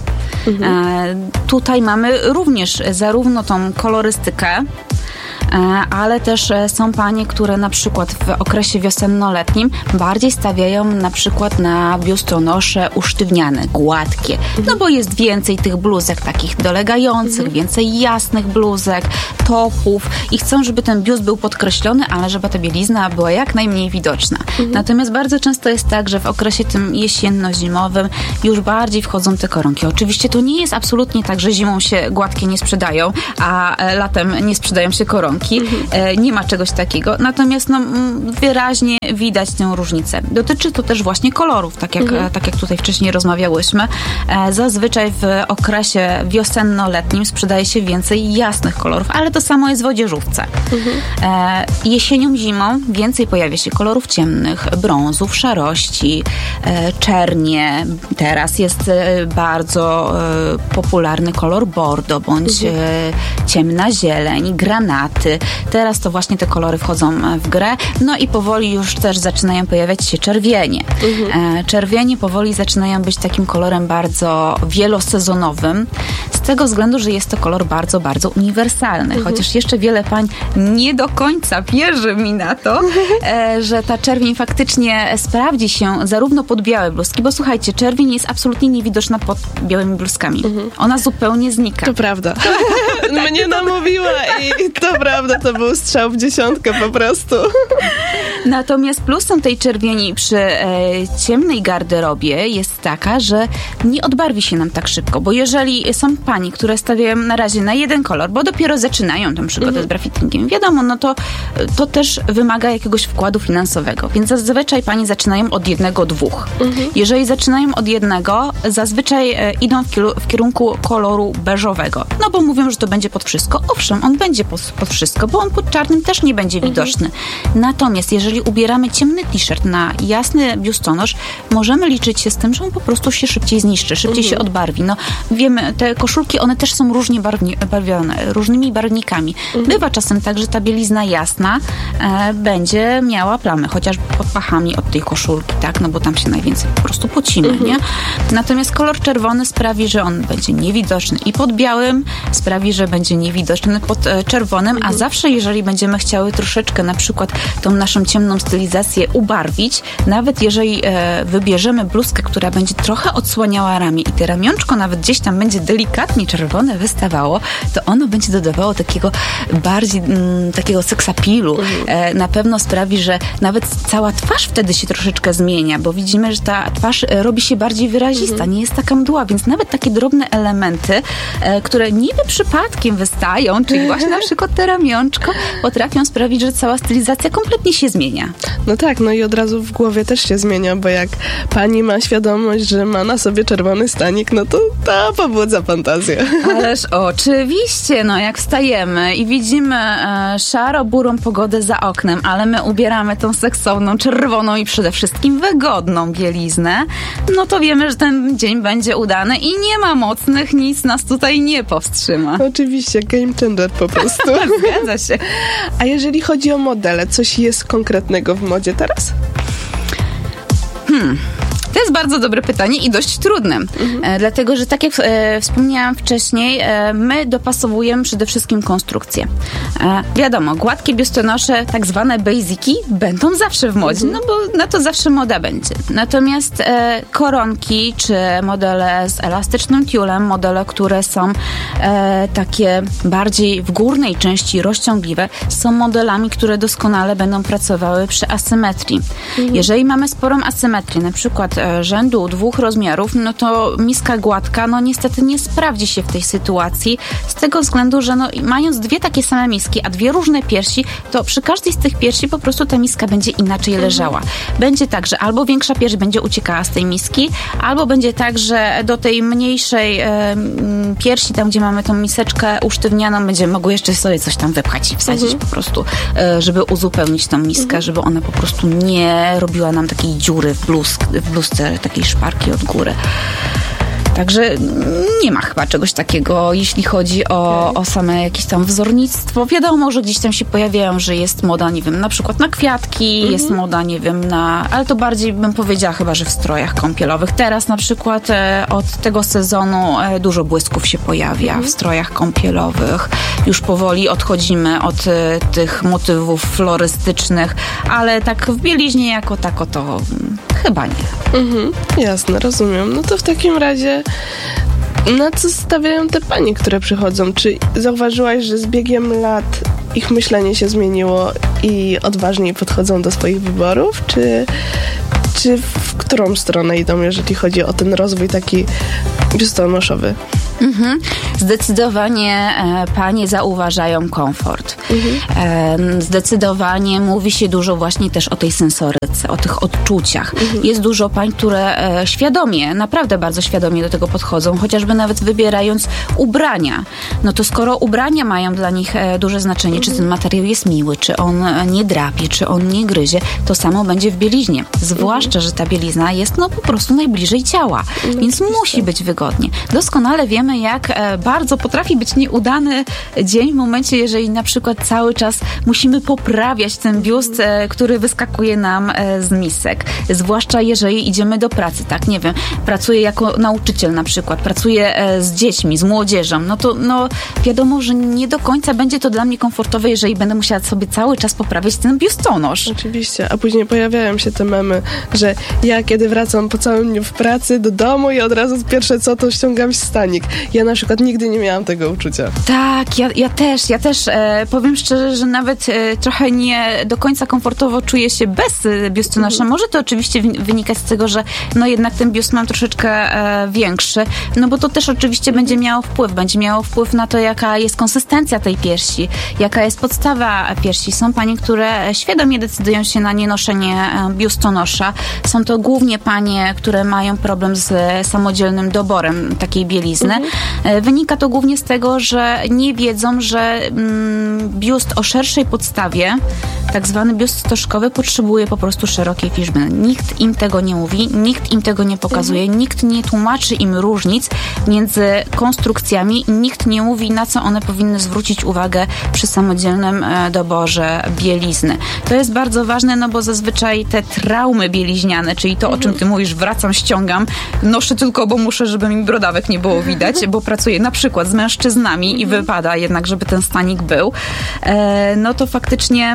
Tutaj mamy również zarówno tą kolorystykę, ale też są panie, które na przykład w okresie wiosenno-letnim bardziej stawiają na przykład na biustonosze usztywniane, gładkie. No bo jest więcej tych bluzek takich dolegających, więcej jasnych bluzek, topów i chcą, żeby ten biust był podkreślony, ale żeby ta bielizna była jak najmniej widoczna. Natomiast bardzo często jest tak, że w okresie tym jesienno-zimowym już bardziej wchodzą te koronki. Oczywiście to nie jest absolutnie tak, że zimą się gładkie nie sprzedają, a latem nie sprzedają się koronki. Nie ma czegoś takiego. Natomiast wyraźnie widać tę różnicę. Dotyczy to też właśnie kolorów, tak jak tutaj wcześniej rozmawiałyśmy. Zazwyczaj w okresie wiosenno-letnim sprzedaje się więcej jasnych kolorów, ale to samo jest w odzieżówce. Jesienią, zimą więcej pojawia się kolorów ciemnych, brązów, szarości, czernie. Teraz jest bardzo popularny kolor bordo, bądź ciemna zieleń, granaty. Teraz to właśnie te kolory wchodzą w grę. No i powoli już też zaczynają pojawiać się czerwienie. Czerwienie powoli zaczynają być takim kolorem bardzo wielosezonowym. Z tego względu, że jest to kolor bardzo, bardzo uniwersalny. Chociaż jeszcze wiele pań nie do końca wierzy mi na to, że ta czerwień faktycznie sprawdzi się zarówno pod białe bluzki, bo słuchajcie, czerwień jest absolutnie niewidoczna pod białymi bluzkami. Ona zupełnie znika. To prawda. Mnie namówiła i to prawda, to był strzał w dziesiątkę po prostu. Natomiast plusem tej czerwieni przy ciemnej garderobie jest taka, że nie odbarwi się nam tak szybko, bo jeżeli są panie, które stawiają na razie na jeden kolor, bo dopiero zaczynają tę przygodę z brafittingiem, wiadomo, no to też wymaga jakiegoś wkładu finansowego, więc zazwyczaj panie zaczynają od jednego, dwóch. Jeżeli zaczynają od jednego, zazwyczaj idą w kierunku koloru beżowego, no bo mówią, że to będzie pod wszystko. Owszem, on będzie pod wszystko, bo on pod czarnym też nie będzie widoczny. Natomiast jeżeli ubieramy ciemny t-shirt na jasny biustonosz, możemy liczyć się z tym, że on po prostu się szybciej zniszczy, szybciej się odbarwi. No wiemy, te koszulki, one też są różnie barwione, różnymi barwnikami. Bywa czasem tak, że ta bielizna jasna będzie miała plamy, chociaż pod pachami od tej koszulki, tak, no bo tam się najwięcej po prostu pocimy, nie? Natomiast kolor czerwony sprawi, że on będzie niewidoczny i pod białym, sprawi, że będzie niewidoczny pod czerwonym, a zawsze jeżeli będziemy chciały troszeczkę na przykład tą naszą ciemną stylizację ubarwić, nawet jeżeli wybierzemy bluzkę, która będzie trochę odsłaniała ramię i te ramionczko nawet gdzieś tam będzie delikatnie czerwone wystawało, to ono będzie dodawało takiego bardziej takiego seksapilu. Na pewno sprawi, że nawet cała twarz wtedy się troszeczkę zmienia, bo widzimy, że ta twarz robi się bardziej wyrazista, nie jest taka mdła, więc nawet takie drobne elementy, które niby przypadkiem wystają, czyli właśnie na przykład te ramionczko, potrafią sprawić, że cała stylizacja kompletnie się zmienia. No tak, no i od razu w głowie też się zmienia, bo jak pani ma świadomość, że ma na sobie czerwony stanik, no to ta pobudza fantazję. Ależ oczywiście, no jak wstajemy i widzimy szaro-burą pogodę za oknem, ale my ubieramy tą seksowną, czerwoną i przede wszystkim wygodną bieliznę, no to wiemy, że ten dzień będzie udany i nie ma mocnych, nic nas tutaj nie powstrzyma. Oczywiście, game changer po prostu. Zgadza się. A jeżeli chodzi o modele, coś jest konkretnego w modzie teraz? To jest bardzo dobre pytanie i dość trudne. Dlatego, że tak jak wspomniałam wcześniej, my dopasowujemy przede wszystkim konstrukcję. Wiadomo, gładkie biustonosze, tak zwane basiki, będą zawsze w modzie, no bo na to zawsze moda będzie. Natomiast koronki, czy modele z elastycznym tiulem, modele, które są takie bardziej w górnej części rozciągliwe, są modelami, które doskonale będą pracowały przy asymetrii. Jeżeli mamy sporą asymetrię, na przykład rzędu 2 rozmiarów, no to miska gładka, no niestety nie sprawdzi się w tej sytuacji, z tego względu, że no, mając 2 takie same miski, a 2 różne piersi, to przy każdej z tych piersi po prostu ta miska będzie inaczej leżała. Będzie tak, że albo większa pierś będzie uciekała z tej miski, albo będzie tak, że do tej mniejszej piersi, tam gdzie mamy tą miseczkę usztywnianą, będziemy mogły jeszcze sobie coś tam wypchać i wsadzić po prostu, żeby uzupełnić tą miskę, żeby ona po prostu nie robiła nam takiej dziury w bluzce. biust takiej szparki od góry. Także nie ma chyba czegoś takiego, jeśli chodzi o same jakieś tam wzornictwo. Wiadomo, że gdzieś tam się pojawiają, że jest moda, nie wiem, na przykład na kwiatki, jest moda, nie wiem, ale to bardziej bym powiedziała chyba, że w strojach kąpielowych. Teraz na przykład od tego sezonu dużo błysków się pojawia w strojach kąpielowych. Już powoli odchodzimy od tych motywów florystycznych, ale tak w bieliźnie jako tako to chyba nie. Jasne, rozumiem. No to w takim razie na co stawiają te panie, które przychodzą? Czy zauważyłaś, że z biegiem lat ich myślenie się zmieniło i odważniej podchodzą do swoich wyborów? Czy w którą stronę idą, jeżeli chodzi o ten rozwój taki biustonoszowy? Zdecydowanie panie zauważają komfort. Zdecydowanie mówi się dużo właśnie też o tej sensoryce, o tych odczuciach. Jest dużo pań, które świadomie, naprawdę bardzo świadomie do tego podchodzą, chociażby nawet wybierając ubrania. No to skoro ubrania mają dla nich duże znaczenie, czy ten materiał jest miły, czy on nie drapie, czy on nie gryzie, to samo będzie w bieliźnie. Zwłaszcza, że ta bielizna jest no po prostu najbliżej ciała, więc musi być wygodnie. Doskonale wiemy, jak bardzo potrafi być nieudany dzień w momencie, jeżeli na przykład cały czas musimy poprawiać ten biust, który wyskakuje nam z misek. Zwłaszcza jeżeli idziemy do pracy, tak, nie wiem, pracuję jako nauczyciel na przykład, pracuję z dziećmi, z młodzieżą, no to wiadomo, że nie do końca będzie to dla mnie komfortowe, jeżeli będę musiała sobie cały czas poprawiać ten biustonosz. Oczywiście, a później pojawiają się te memy, że ja kiedy wracam po całym dniu w pracy do domu i od razu pierwsze co, to ściągam stanik. Ja na przykład nigdy nie miałam tego uczucia. Tak, ja też powiem szczerze, że nawet trochę nie do końca komfortowo czuję się bez biustonosza. Może to oczywiście wynikać z tego, że no jednak ten biust mam troszeczkę większy, no bo to też oczywiście będzie miało wpływ na to, jaka jest konsystencja tej piersi, jaka jest podstawa piersi. Są panie, które świadomie decydują się na nienoszenie biustonosza. Są to głównie panie, które mają problem z samodzielnym doborem takiej bielizny. Wynika to głównie z tego, że nie wiedzą, że biust o szerszej podstawie, tak zwany biust stożkowy, potrzebuje po prostu szerokiej fiszby. Nikt im tego nie mówi, nikt im tego nie pokazuje, nikt nie tłumaczy im różnic między konstrukcjami i nikt nie mówi, na co one powinny zwrócić uwagę przy samodzielnym doborze bielizny. To jest bardzo ważne, no bo zazwyczaj te traumy bieliźniane, czyli to, o czym ty mówisz, wracam, ściągam, noszę tylko, bo muszę, żeby mi brodawek nie było widać, bo pracuję na przykład z mężczyznami i wypada jednak, żeby ten stanik był, no to faktycznie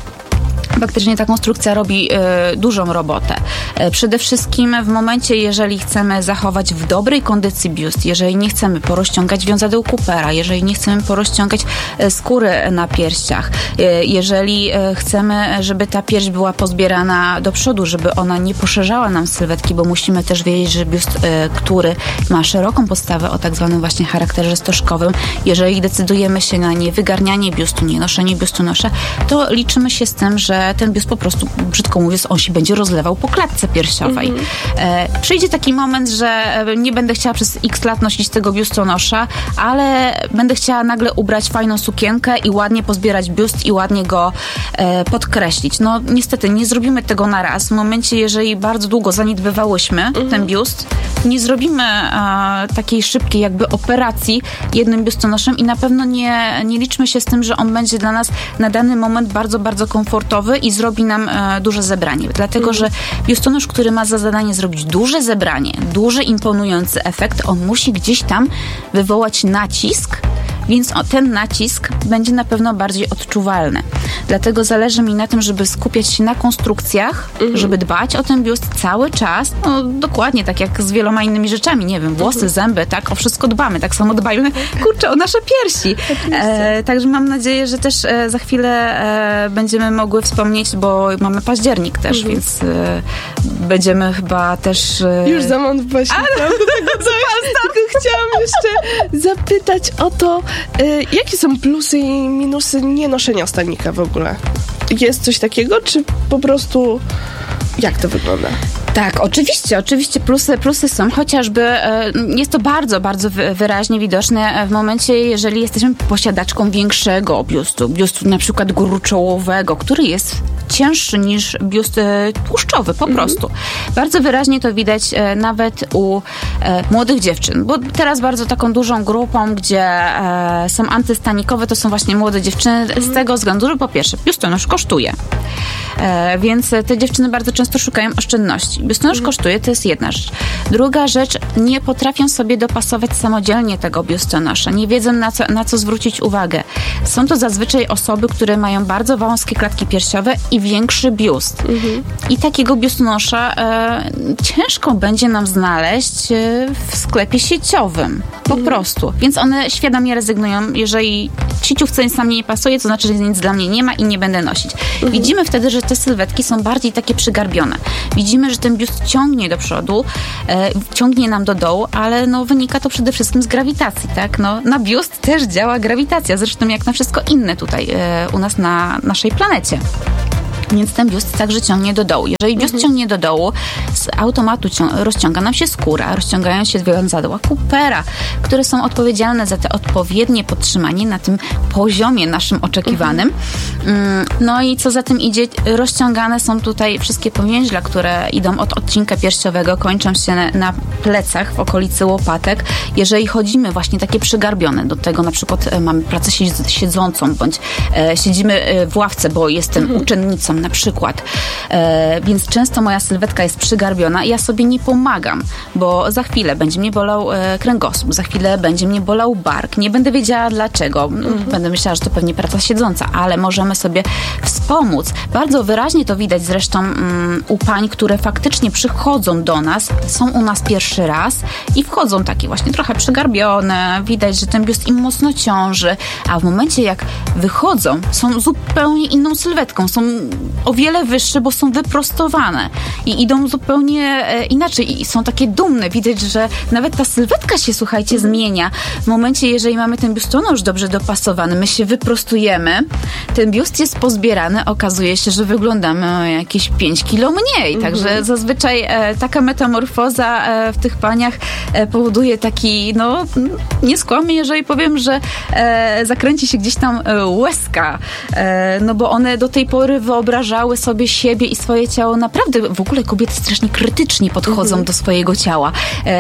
ta konstrukcja robi dużą robotę. Przede wszystkim w momencie, jeżeli chcemy zachować w dobrej kondycji biust, jeżeli nie chcemy porozciągać wiązadeł Coopera, jeżeli nie chcemy porozciągać skóry na piersiach, jeżeli chcemy, żeby ta pierś była pozbierana do przodu, żeby ona nie poszerzała nam sylwetki, bo musimy też wiedzieć, że biust, który ma szeroką podstawę o tak zwanym właśnie charakterze stożkowym, jeżeli decydujemy się na niewygarnianie biustu, nie noszenie biustonosza, to liczymy się z tym, że ten biust po prostu, brzydko mówiąc, on się będzie rozlewał po klatce piersiowej. Przyjdzie taki moment, że nie będę chciała przez x lat nosić tego biustonosza, ale będę chciała nagle ubrać fajną sukienkę i ładnie pozbierać biust i ładnie go podkreślić. No niestety nie zrobimy tego na raz. W momencie, jeżeli bardzo długo zaniedbywałyśmy ten biust, nie zrobimy takiej szybkiej jakby operacji jednym biustonoszem i na pewno nie liczmy się z tym, że on będzie dla nas na dany moment bardzo, bardzo komfortowy i zrobi nam duże zebranie. Dlatego, że biustonosz, który ma za zadanie zrobić duże zebranie, duży, imponujący efekt, on musi gdzieś tam wywołać nacisk, więc ten nacisk będzie na pewno bardziej odczuwalny. Dlatego zależy mi na tym, żeby skupiać się na konstrukcjach, żeby dbać o ten biust cały czas, no dokładnie tak jak z wieloma innymi rzeczami, nie wiem, włosy, zęby, tak, o wszystko dbamy, tak samo dbajmy, kurczę, o nasze piersi. Także mam nadzieję, że też za chwilę będziemy mogły wspomnieć, bo mamy październik też, więc będziemy chyba też... Już za mąd właśnie. Tylko chciałam jeszcze zapytać o to, jakie są plusy i minusy nienoszenia stanika w ogóle? Jest coś takiego, czy po prostu jak to wygląda? Tak, oczywiście plusy są, chociażby jest to bardzo, bardzo wyraźnie widoczne w momencie, jeżeli jesteśmy posiadaczką większego biustu na przykład góru czołowego, który jest cięższy niż biust tłuszczowy, po prostu. Bardzo wyraźnie to widać nawet u młodych dziewczyn, bo teraz bardzo taką dużą grupą, gdzie są antystanikowe, to są właśnie młode dziewczyny z tego względu, że po pierwsze biustonosz kosztuje. Więc te dziewczyny bardzo często szukają oszczędności. Biustonosz kosztuje, to jest jedna rzecz. Druga rzecz, nie potrafią sobie dopasować samodzielnie tego biustonosza. Nie wiedzą, na co zwrócić uwagę. Są to zazwyczaj osoby, które mają bardzo wąskie klatki piersiowe i większy biust. I takiego biustonosza ciężko będzie nam znaleźć w sklepie sieciowym. Po prostu. Więc one świadomie rezygnują. Jeżeli sieciówce nic nam nie pasuje, to znaczy, że nic dla mnie nie ma i nie będę nosić. Widzimy wtedy, że te sylwetki są bardziej takie przygarbione. Widzimy, że ten biust ciągnie do przodu, ciągnie nam do dołu, ale wynika to przede wszystkim z grawitacji, tak? Na biust też działa grawitacja, zresztą jak na wszystko inne tutaj u nas na naszej planecie. Więc ten biust także ciągnie do dołu. Jeżeli biust ciągnie do dołu, z automatu rozciąga nam się skóra, rozciągają się wiązadła Coopera, które są odpowiedzialne za te odpowiednie podtrzymanie na tym poziomie naszym oczekiwanym. No i co za tym idzie, rozciągane są tutaj wszystkie powięźla, które idą od odcinka piersiowego, kończą się na plecach, w okolicy łopatek. Jeżeli chodzimy właśnie takie przygarbione, do tego na przykład mamy pracę siedzącą, bądź siedzimy w ławce, bo jestem uczennicą na przykład. Więc często moja sylwetka jest przygarbiona i ja sobie nie pomagam, bo za chwilę będzie mnie bolał kręgosłup, za chwilę będzie mnie bolał bark. Nie będę wiedziała dlaczego. Będę myślała, że to pewnie praca siedząca, ale możemy sobie wspomóc. Bardzo wyraźnie to widać zresztą u pań, które faktycznie przychodzą do nas, są u nas pierwszy raz i wchodzą takie właśnie trochę przygarbione. Widać, że ten biust im mocno ciąży, a w momencie jak wychodzą, są zupełnie inną sylwetką. Są o wiele wyższe, bo są wyprostowane i idą zupełnie inaczej i są takie dumne. Widać, że nawet ta sylwetka się, słuchajcie, zmienia. W momencie, jeżeli mamy ten biustonosz dobrze dopasowany, my się wyprostujemy, ten biust jest pozbierany, okazuje się, że wyglądamy jakieś 5 kilo mniej. Także zazwyczaj taka metamorfoza w tych paniach powoduje taki, nie skłamię, jeżeli powiem, że zakręci się gdzieś tam łezka, bo one do tej pory wyobrażały sobie siebie i swoje ciało. Naprawdę w ogóle kobiety strasznie krytycznie podchodzą do swojego ciała.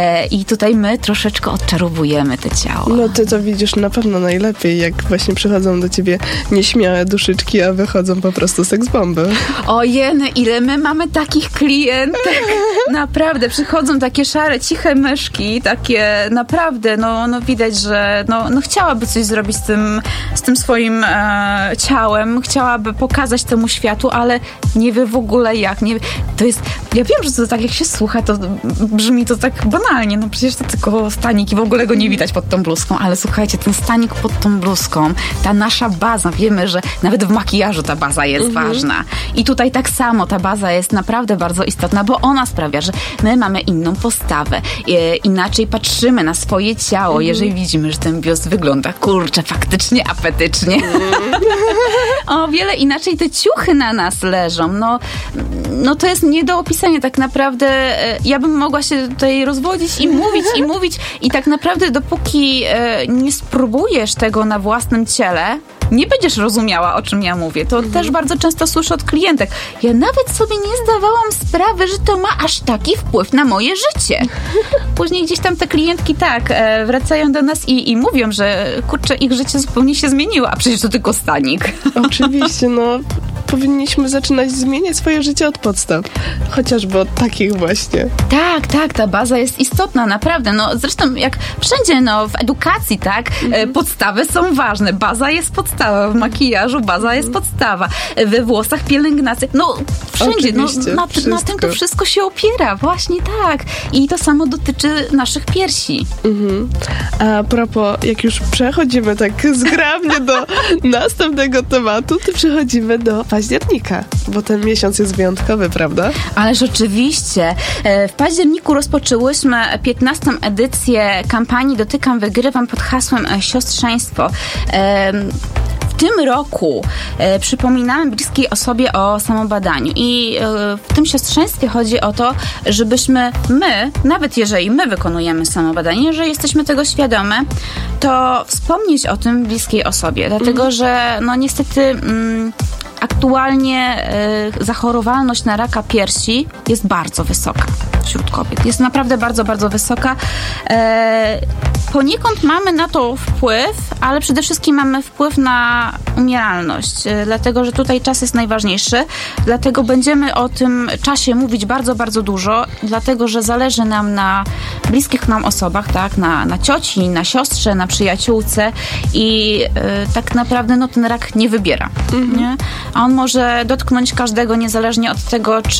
I tutaj my troszeczkę odczarowujemy te ciała. No ty to widzisz na pewno najlepiej, jak właśnie przychodzą do ciebie nieśmiałe duszyczki, a wychodzą po prostu seksbomby. Ojej, ile my mamy takich klientek. Naprawdę, przychodzą takie szare, ciche myszki, takie naprawdę, widać, że chciałaby coś zrobić z tym swoim ciałem, chciałaby pokazać temu światu, ale nie wie w ogóle jak. To jest, ja wiem, że to tak jak się słucha, to brzmi to tak banalnie, przecież to tylko stanik i w ogóle go nie widać pod tą bluzką, ale słuchajcie, ten stanik pod tą bluzką, ta nasza baza, wiemy, że nawet w makijażu ta baza jest ważna. I tutaj tak samo ta baza jest naprawdę bardzo istotna, bo ona sprawia, że my mamy inną postawę, inaczej patrzymy na swoje ciało, jeżeli widzimy, że ten biust wygląda, kurczę, faktycznie apetycznie. O wiele inaczej te ciuchy na nas leżą. To jest nie do opisania. Tak naprawdę ja bym mogła się tutaj rozwodzić i mówić i tak naprawdę dopóki nie spróbujesz tego na własnym ciele, nie będziesz rozumiała, o czym ja mówię. To też bardzo często słyszę od klientek. Ja nawet sobie nie zdawałam sprawy, że to ma aż taki wpływ na moje życie. Później gdzieś tam te klientki wracają do nas i mówią, że kurczę, ich życie zupełnie się zmieniło, a przecież to tylko stanik. Oczywiście, powinniśmy zaczynać zmieniać swoje życie od podstaw. Chociażby od takich właśnie. Tak, ta baza jest istotna, naprawdę. Zresztą jak wszędzie, w edukacji, podstawy są ważne. Baza jest podstawa. W makijażu baza jest podstawa. We włosach pielęgnacja. Wszędzie. Na tym to wszystko się opiera. Właśnie tak. I to samo dotyczy naszych piersi. A propos, jak już przechodzimy tak zgrabnie do następnego tematu, to przechodzimy do października, bo ten miesiąc jest wyjątkowy, prawda? Ależ oczywiście. W październiku rozpoczęłyśmy 15. edycję kampanii Dotykam, Wygrywam pod hasłem siostrzeństwo. tym roku przypominamy bliskiej osobie o samobadaniu i w tym siostrzeństwie chodzi o to, żebyśmy my, nawet jeżeli my wykonujemy samobadanie, że jesteśmy tego świadome, to wspomnieć o tym bliskiej osobie, dlatego że no niestety aktualnie zachorowalność na raka piersi jest bardzo wysoka wśród kobiet. Jest naprawdę bardzo, bardzo wysoka. Poniekąd mamy na to wpływ, ale przede wszystkim mamy wpływ na umieralność, dlatego że tutaj czas jest najważniejszy, dlatego będziemy o tym czasie mówić bardzo, bardzo dużo, dlatego że zależy nam na bliskich nam osobach, tak, na cioci, na siostrze, na przyjaciółce i tak naprawdę no, ten rak nie wybiera. Nie? A on może dotknąć każdego, niezależnie od tego, czy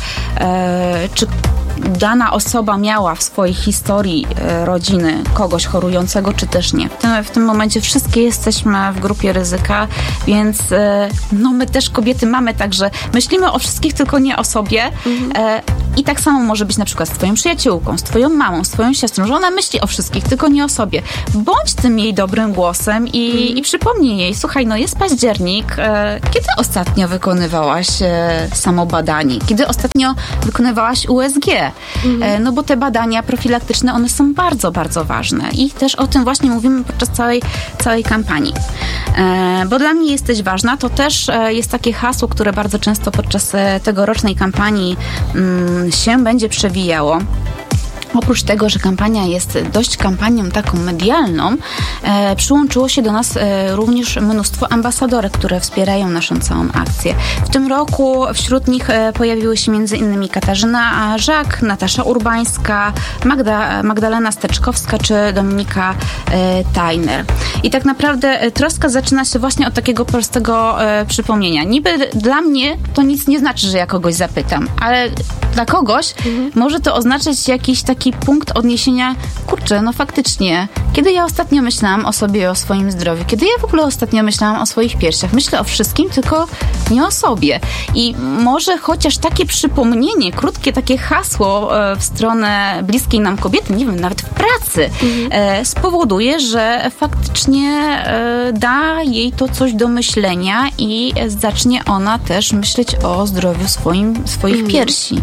dana osoba miała w swojej historii rodziny kogoś chorującego, czy też nie. W tym momencie wszystkie jesteśmy w grupie ryzyka, więc no my też kobiety mamy tak, że myślimy o wszystkich, tylko nie o sobie. I tak samo może być na przykład z twoją przyjaciółką, z twoją mamą, z twoją siostrą, że ona myśli o wszystkich, tylko nie o sobie. Bądź tym jej dobrym głosem i przypomnij jej, słuchaj, no jest październik, kiedy ostatnio wykonywałaś samobadanie? Kiedy ostatnio wykonywałaś USG? No bo te badania profilaktyczne, one są bardzo, bardzo ważne i też o tym właśnie mówimy podczas całej kampanii. Bo dla mnie jesteś ważna, to też jest takie hasło, które bardzo często podczas tegorocznej kampanii się będzie przewijało. Oprócz tego, że kampania jest dość kampanią taką medialną, przyłączyło się do nas również mnóstwo ambasadorek, które wspierają naszą całą akcję. W tym roku wśród nich pojawiły się m.in. Katarzyna Żak, Natasza Urbańska, Magdalena Steczkowska czy Dominika Tajner. I tak naprawdę troska zaczyna się właśnie od takiego prostego przypomnienia. Niby dla mnie to nic nie znaczy, że ja kogoś zapytam, ale dla kogoś może to oznaczać jakiś taki punkt odniesienia, kurczę, no faktycznie, kiedy ja ostatnio myślałam o sobie i o swoim zdrowiu, kiedy ja w ogóle ostatnio myślałam o swoich piersiach, myślę o wszystkim, tylko nie o sobie. I może chociaż takie przypomnienie, krótkie takie hasło w stronę bliskiej nam kobiety, nie wiem, nawet w pracy, spowoduje, że faktycznie da jej to coś do myślenia i zacznie ona też myśleć o zdrowiu swoich piersi.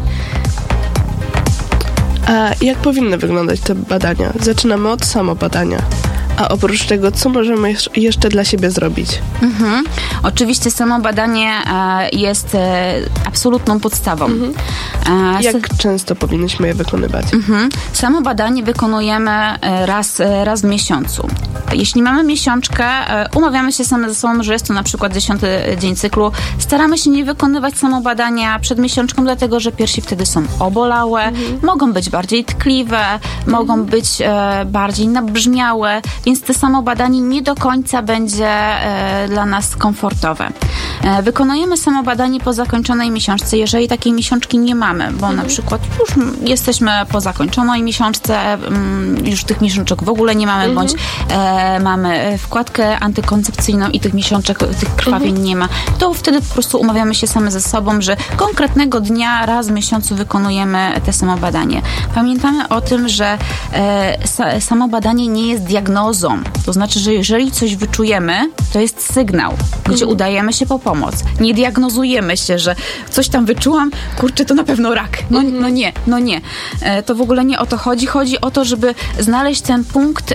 A jak powinny wyglądać te badania? Zaczynamy od samobadania. A oprócz tego, co możemy jeszcze dla siebie zrobić? Oczywiście samo badanie jest absolutną podstawą. Jak często powinnyśmy je wykonywać? Samo badanie wykonujemy raz w miesiącu. Jeśli mamy miesiączkę, umawiamy się same ze sobą, że jest to na przykład 10. dzień cyklu. Staramy się nie wykonywać samobadania przed miesiączką, dlatego że piersi wtedy są obolałe, mogą być bardziej tkliwe, mogą być bardziej nabrzmiałe, więc to samobadanie nie do końca będzie dla nas komfortowe. Wykonujemy samobadanie po zakończonej miesiączce, jeżeli takiej miesiączki nie mamy, bo na przykład już jesteśmy po zakończonej miesiączce, już tych miesiączek w ogóle nie mamy, bądź mamy wkładkę antykoncepcyjną i tych miesiączek, tych krwawień nie ma, to wtedy po prostu umawiamy się same ze sobą, że konkretnego dnia raz w miesiącu wykonujemy te samobadanie. Pamiętamy o tym, że samobadanie nie jest diagnozą. To znaczy, że jeżeli coś wyczujemy, to jest sygnał, gdzie udajemy się po pomoc. Nie diagnozujemy się, że coś tam wyczułam, kurczę, to na pewno rak. No nie. To w ogóle nie o to chodzi. Chodzi o to, żeby znaleźć ten punkt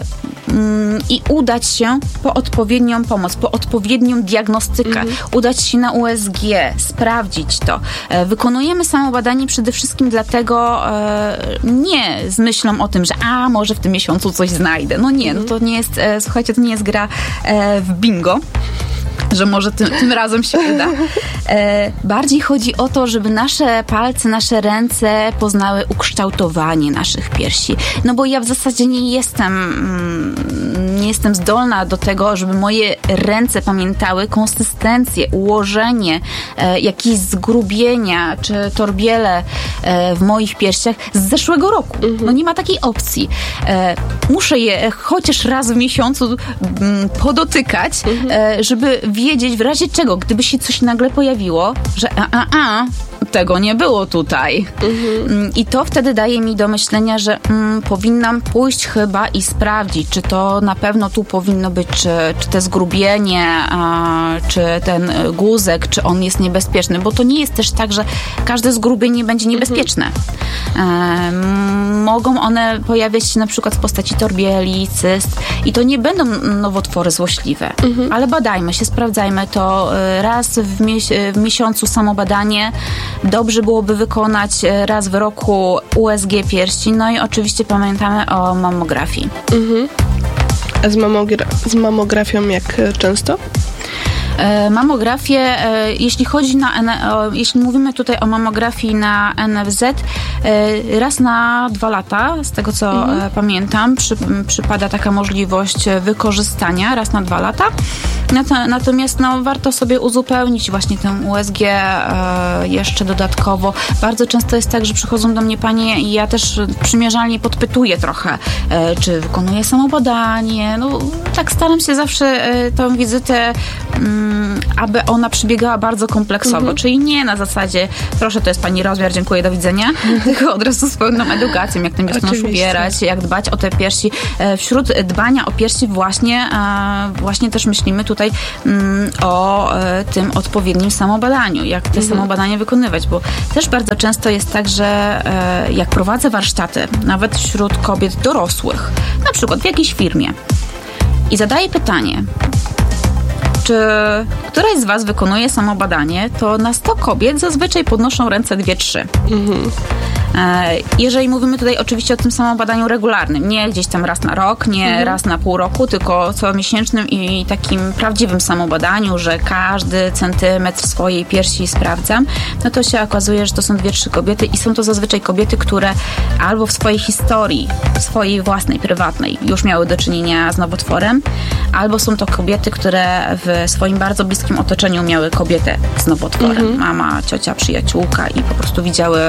i udać się po odpowiednią pomoc, po odpowiednią diagnostykę, udać się na USG, sprawdzić to. Wykonujemy samobadanie przede wszystkim dlatego nie z myślą o tym, że może w tym miesiącu coś znajdę. No nie, no to nie jest, słuchajcie, to nie jest gra w bingo, że może tym razem się uda. Bardziej chodzi o to, żeby nasze palce, nasze ręce poznały ukształtowanie naszych piersi. No bo ja w zasadzie nie jestem zdolna do tego, żeby moje ręce pamiętały konsystencję, ułożenie, jakieś zgrubienia czy torbiele w moich piersiach z zeszłego roku. No nie ma takiej opcji. Muszę je chociaż raz w miesiącu podotykać, żeby wiedzieć w razie czego, gdyby się coś nagle pojawiło, że tego nie było tutaj. I to wtedy daje mi do myślenia, że powinnam pójść chyba i sprawdzić, czy to na pewno tu powinno być, czy te zgrubienie, czy ten guzek, czy on jest niebezpieczny, bo to nie jest też tak, że każde zgrubienie będzie niebezpieczne. Mogą one pojawiać się na przykład w postaci torbieli, cyst i to nie będą nowotwory złośliwe, ale badajmy się, sprawdzajmy to raz w miesiącu samobadanie. Dobrze byłoby wykonać raz w roku USG piersi, no i oczywiście pamiętamy o mammografii. A z mammografią jak często? Mammografię, jeśli mówimy tutaj o mammografii na NFZ, raz na 2 lata, z tego co pamiętam, przypada taka możliwość wykorzystania raz na 2 lata. Natomiast warto sobie uzupełnić właśnie tę USG jeszcze dodatkowo. Bardzo często jest tak, że przychodzą do mnie panie i ja też przymierzalnie podpytuję trochę, czy wykonuję samobadanie. Tak staram się zawsze tą wizytę aby ona przebiegała bardzo kompleksowo, czyli nie na zasadzie proszę, to jest pani rozmiar, dziękuję, do widzenia, tylko od razu z pełną edukacją, jak ten biustonosz ubierać, jak dbać o te piersi. Wśród dbania o piersi właśnie też myślimy tutaj o tym odpowiednim samobadaniu, jak te samobadanie wykonywać, bo też bardzo często jest tak, że jak prowadzę warsztaty, nawet wśród kobiet dorosłych, na przykład w jakiejś firmie i zadaję pytanie, czy któraś z was wykonuje samobadanie, to na 100 kobiet zazwyczaj podnoszą ręce 2-3. Jeżeli mówimy tutaj oczywiście o tym samobadaniu regularnym, nie gdzieś tam raz na rok, nie raz na pół roku, tylko comiesięcznym i takim prawdziwym samobadaniu, że każdy centymetr swojej piersi sprawdzam, no to się okazuje, że to są 2-3 kobiety i są to zazwyczaj kobiety, które albo w swojej historii, swojej własnej, prywatnej już miały do czynienia z nowotworem, albo są to kobiety, które w swoim bardzo bliskim otoczeniu miały kobietę z nowotworem. Mama, ciocia, przyjaciółka i po prostu widziały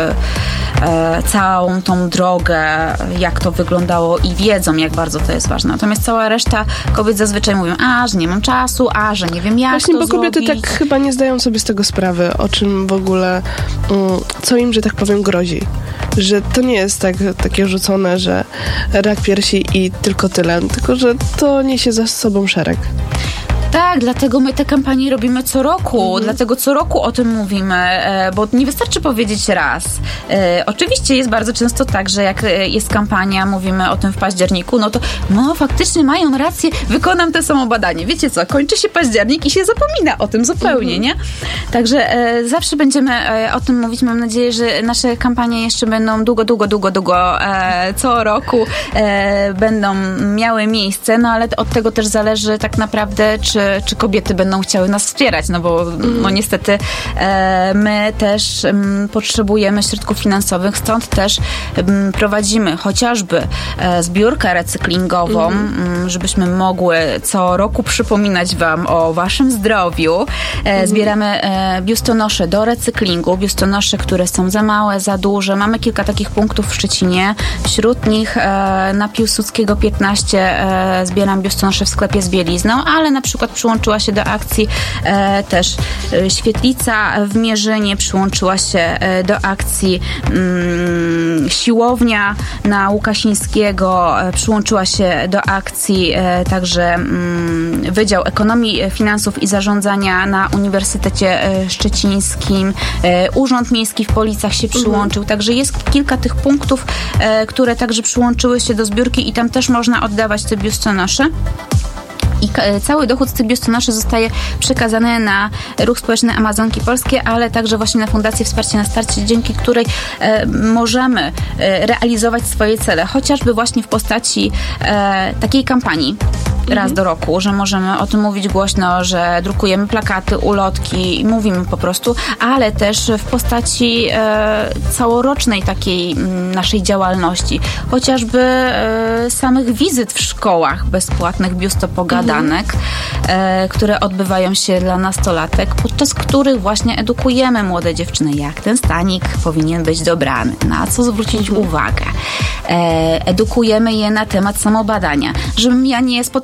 całą tą drogę, jak to wyglądało i wiedzą, jak bardzo to jest ważne. Natomiast cała reszta kobiet zazwyczaj mówią, że nie mam czasu, że nie wiem jak właśnie, to bo kobiety zrobić. tak chyba nie zdają sobie z tego sprawy, o czym w ogóle, co im, że tak powiem, grozi. Że to nie jest takie rzucone, że rak piersi i tylko tyle, tylko że to niesie za sobą szereg. Tak, dlatego my te kampanie robimy co roku, dlatego co roku o tym mówimy, bo nie wystarczy powiedzieć raz. Oczywiście jest bardzo często tak, że jak jest kampania, mówimy o tym w październiku, no to faktycznie mają rację, wykonam to samobadanie. Wiecie co, kończy się październik i się zapomina o tym zupełnie, nie? Także zawsze będziemy o tym mówić. Mam nadzieję, że nasze kampanie jeszcze będą długo co roku będą miały miejsce, no ale od tego też zależy tak naprawdę, czy kobiety będą chciały nas wspierać, no bo niestety my też potrzebujemy środków finansowych, stąd też prowadzimy chociażby zbiórkę recyklingową, żebyśmy mogły co roku przypominać wam o waszym zdrowiu. Zbieramy biustonosze do recyklingu, biustonosze, które są za małe, za duże. Mamy kilka takich punktów w Szczecinie. Wśród nich na Piłsudskiego 15 zbieram biustonosze w sklepie z bielizną, ale na przykład przyłączyła się do akcji też Świetlica w Mierzynie, przyłączyła się do akcji Siłownia na Łukasińskiego, przyłączyła się do akcji także Wydział Ekonomii, Finansów i Zarządzania na Uniwersytecie Szczecińskim, Urząd Miejski w Policach się przyłączył, także jest kilka tych punktów, które także przyłączyły się do zbiórki i tam też można oddawać te biustonosze. I cały dochód z tych biustonoszy zostaje przekazany na ruch społeczny Amazonki Polskie, ale także właśnie na Fundację Wsparcie na Starcie, dzięki której możemy realizować swoje cele, chociażby właśnie w postaci takiej kampanii raz do roku, że możemy o tym mówić głośno, że drukujemy plakaty, ulotki i mówimy po prostu, ale też w postaci całorocznej takiej naszej działalności, chociażby samych wizyt w szkołach bezpłatnych, biustopogadanek, które odbywają się dla nastolatek, podczas których właśnie edukujemy młode dziewczyny, jak ten stanik powinien być dobrany, na co zwrócić uwagę. Edukujemy je na temat samobadania, żebym ja nie spotkała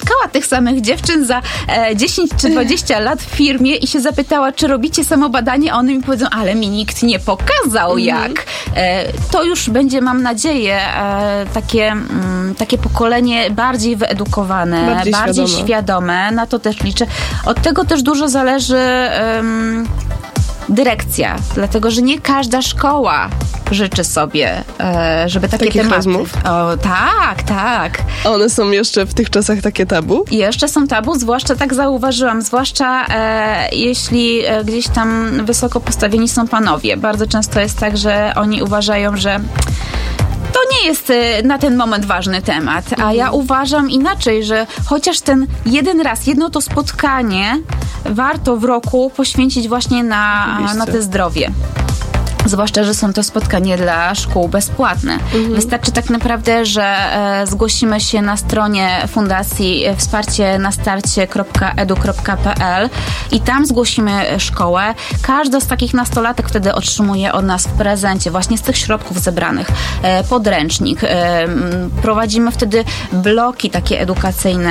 spotkała tych samych dziewczyn za 10 czy 20 lat w firmie i się zapytała, czy robicie samobadanie, a one mi powiedzą, ale mi nikt nie pokazał jak. To już będzie, mam nadzieję, takie pokolenie bardziej wyedukowane, bardziej świadome. Na to też liczę. Od tego też dużo zależy dyrekcja, dlatego, że nie każda szkoła życzy sobie, żeby takie tematy... rozmów? O, tak. One są jeszcze w tych czasach takie tabu? Jeszcze są tabu, zwłaszcza tak zauważyłam, zwłaszcza jeśli gdzieś tam wysoko postawieni są panowie. Bardzo często jest tak, że oni uważają, że to nie jest na ten moment ważny temat, a ja uważam inaczej, że chociaż ten jedno to spotkanie warto w roku poświęcić właśnie na te zdrowie. Zwłaszcza, że są to spotkania dla szkół bezpłatne. Wystarczy tak naprawdę, że zgłosimy się na stronie Fundacji wsparcie na starcie.edu.pl i tam zgłosimy szkołę. Każda z takich nastolatek wtedy otrzymuje od nas w prezencie właśnie z tych środków zebranych podręcznik. Prowadzimy wtedy bloki takie edukacyjne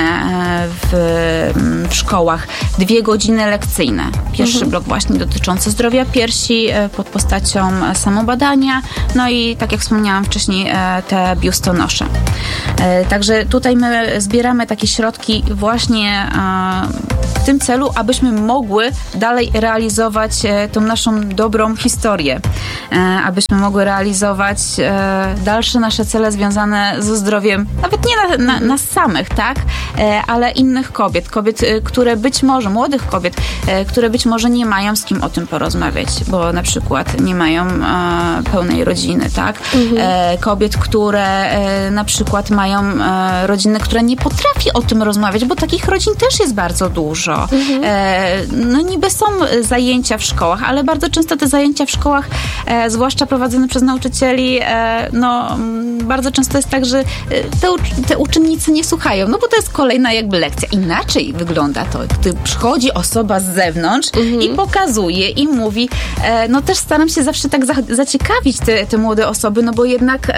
w szkołach. 2 godziny lekcyjne. Pierwszy blok właśnie dotyczący zdrowia piersi pod postacią samobadania, no i tak jak wspomniałam wcześniej, te biustonosze. Także tutaj my zbieramy takie środki właśnie w tym celu, abyśmy mogły dalej realizować tą naszą dobrą historię, abyśmy mogły realizować dalsze nasze cele związane ze zdrowiem, nawet nie nas samych, tak, ale innych kobiet, które być może, młodych kobiet, które być może nie mają z kim o tym porozmawiać, bo na przykład nie mają pełnej rodziny, tak? Kobiet, które na przykład mają rodziny, które nie potrafi o tym rozmawiać, bo takich rodzin też jest bardzo dużo. No niby są zajęcia w szkołach, ale bardzo często te zajęcia w szkołach, zwłaszcza prowadzone przez nauczycieli, no bardzo często jest tak, że te uczennice nie słuchają, no bo to jest kolejna jakby lekcja. Inaczej wygląda to, gdy przychodzi osoba z zewnątrz i pokazuje i mówi, no też staram się zawsze tak zaciekawić te młode osoby, no bo jednak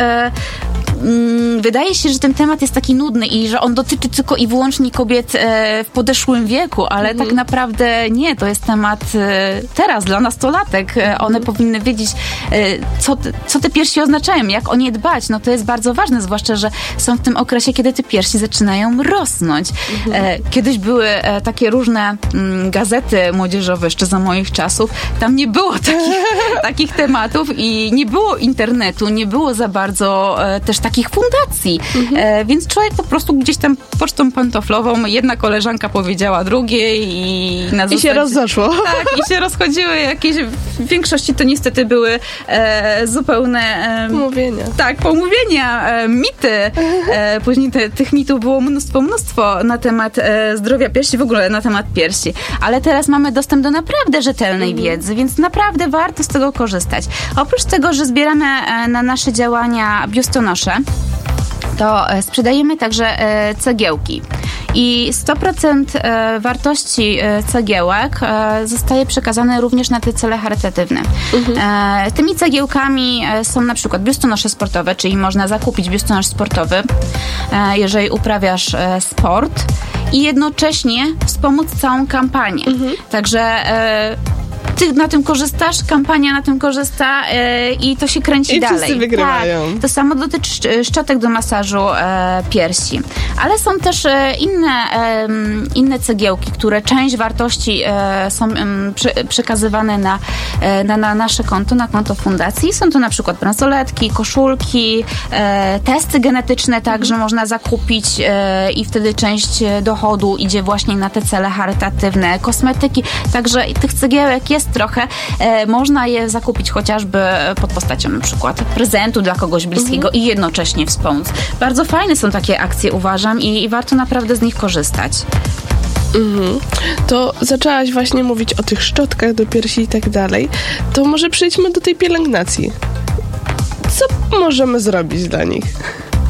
wydaje się, że ten temat jest taki nudny i że on dotyczy tylko i wyłącznie kobiet w podeszłym wieku, ale tak naprawdę nie, to jest temat teraz dla nastolatek. One powinny wiedzieć, co te piersi oznaczają, jak o nie dbać. No to jest bardzo ważne, zwłaszcza, że są w tym okresie, kiedy te piersi zaczynają rosnąć. Kiedyś były takie różne gazety młodzieżowe, jeszcze za moich czasów. Tam nie było takich tematów i nie było internetu, nie było za bardzo też takich fundacji. Więc człowiek po prostu gdzieś tam pocztą pantoflową, jedna koleżanka powiedziała drugiej i na zasadzie... I się rozeszło. Tak, i się rozchodziły jakieś... W większości to niestety były zupełne... Pomówienia. Tak, pomówienia, mity. Później tych mitów było mnóstwo na temat zdrowia piersi, w ogóle na temat piersi. Ale teraz mamy dostęp do naprawdę rzetelnej wiedzy, więc naprawdę warto z tego korzystać. Oprócz tego, że zbieramy na nasze działania biustonosze, to sprzedajemy także cegiełki. I 100% wartości cegiełek zostaje przekazane również na te cele charytatywne. Tymi cegiełkami są na przykład biustonosze sportowe, czyli można zakupić biustonosz sportowy, jeżeli uprawiasz sport i jednocześnie wspomóc całą kampanię. Także ty na tym korzystasz, kampania na tym korzysta i to się kręci i dalej. Wszyscy wygrywają. Tak, to samo dotyczy szczotek do masażu piersi. Ale są też inne cegiełki, które część wartości są przekazywane na nasze konto, na konto fundacji. Są to na przykład bransoletki, koszulki, testy genetyczne także można zakupić i wtedy część dochodu idzie właśnie na te cele charytatywne, kosmetyki. Także tych cegiełek jest trochę. Można je zakupić chociażby pod postacią na przykład prezentu dla kogoś bliskiego i jednocześnie wspomóc. Bardzo fajne są takie akcje, uważam, i warto naprawdę z nich korzystać. To zaczęłaś właśnie mówić o tych szczotkach do piersi i tak dalej. To może przejdźmy do tej pielęgnacji. Co możemy zrobić dla nich?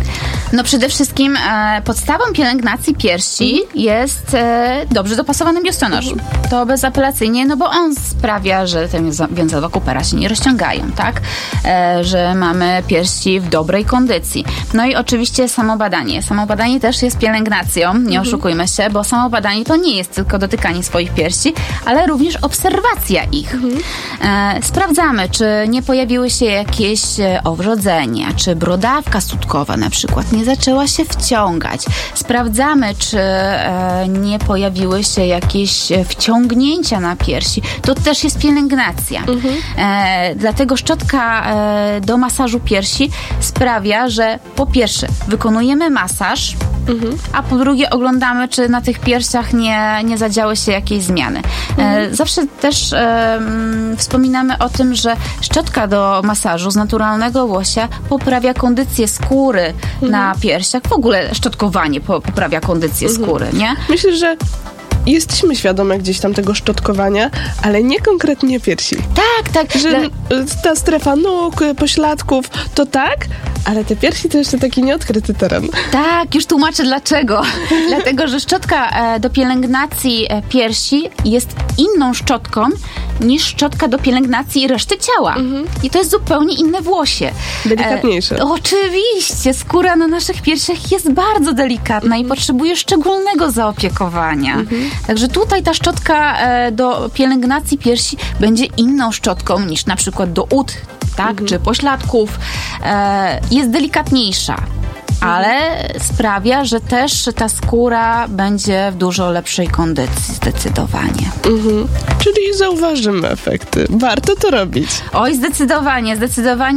No przede wszystkim podstawą pielęgnacji piersi jest dobrze dopasowany biustonosz. To bezapelacyjnie, no bo on sprawia, że te więzadła Coopera się nie rozciągają, tak? Że mamy piersi w dobrej kondycji. No i oczywiście samobadanie. Samobadanie też jest pielęgnacją, nie oszukujmy się, bo samobadanie to nie jest tylko dotykanie swoich piersi, ale również obserwacja ich. Sprawdzamy, czy nie pojawiły się jakieś owrzodzenia, czy brodawka sutkowa na przykład nie zaczęła się wciągać. Sprawdzamy, czy nie pojawiły się jakieś wciągnięcia na piersi. To też jest pielęgnacja. Dlatego szczotka do masażu piersi sprawia, że po pierwsze wykonujemy masaż, a po drugie oglądamy, czy na tych piersiach nie zadziały się jakieś zmiany. Zawsze też wspominamy o tym, że szczotka do masażu z naturalnego łosia poprawia kondycję skóry na piersiach. W ogóle szczotkowanie poprawia kondycję skóry, nie? Myślę, że jesteśmy świadome gdzieś tam tego szczotkowania, ale nie konkretnie piersi. Tak. Że ta strefa nóg, pośladków, to tak, ale te piersi to jeszcze taki nieodkryty teren. Tak, już tłumaczę dlaczego. Dlatego, że szczotka do pielęgnacji piersi jest inną szczotką niż szczotka do pielęgnacji reszty ciała. I to jest zupełnie inne włosie. Delikatniejsze. Oczywiście. Skóra na naszych piersiach jest bardzo delikatna i potrzebuje szczególnego zaopiekowania. Także tutaj ta szczotka do pielęgnacji piersi będzie inną szczotką niż na przykład do ud, tak, czy pośladków. Jest delikatniejsza, ale sprawia, że też ta skóra będzie w dużo lepszej kondycji, zdecydowanie. Czyli zauważymy efekty. Warto to robić. Oj, zdecydowanie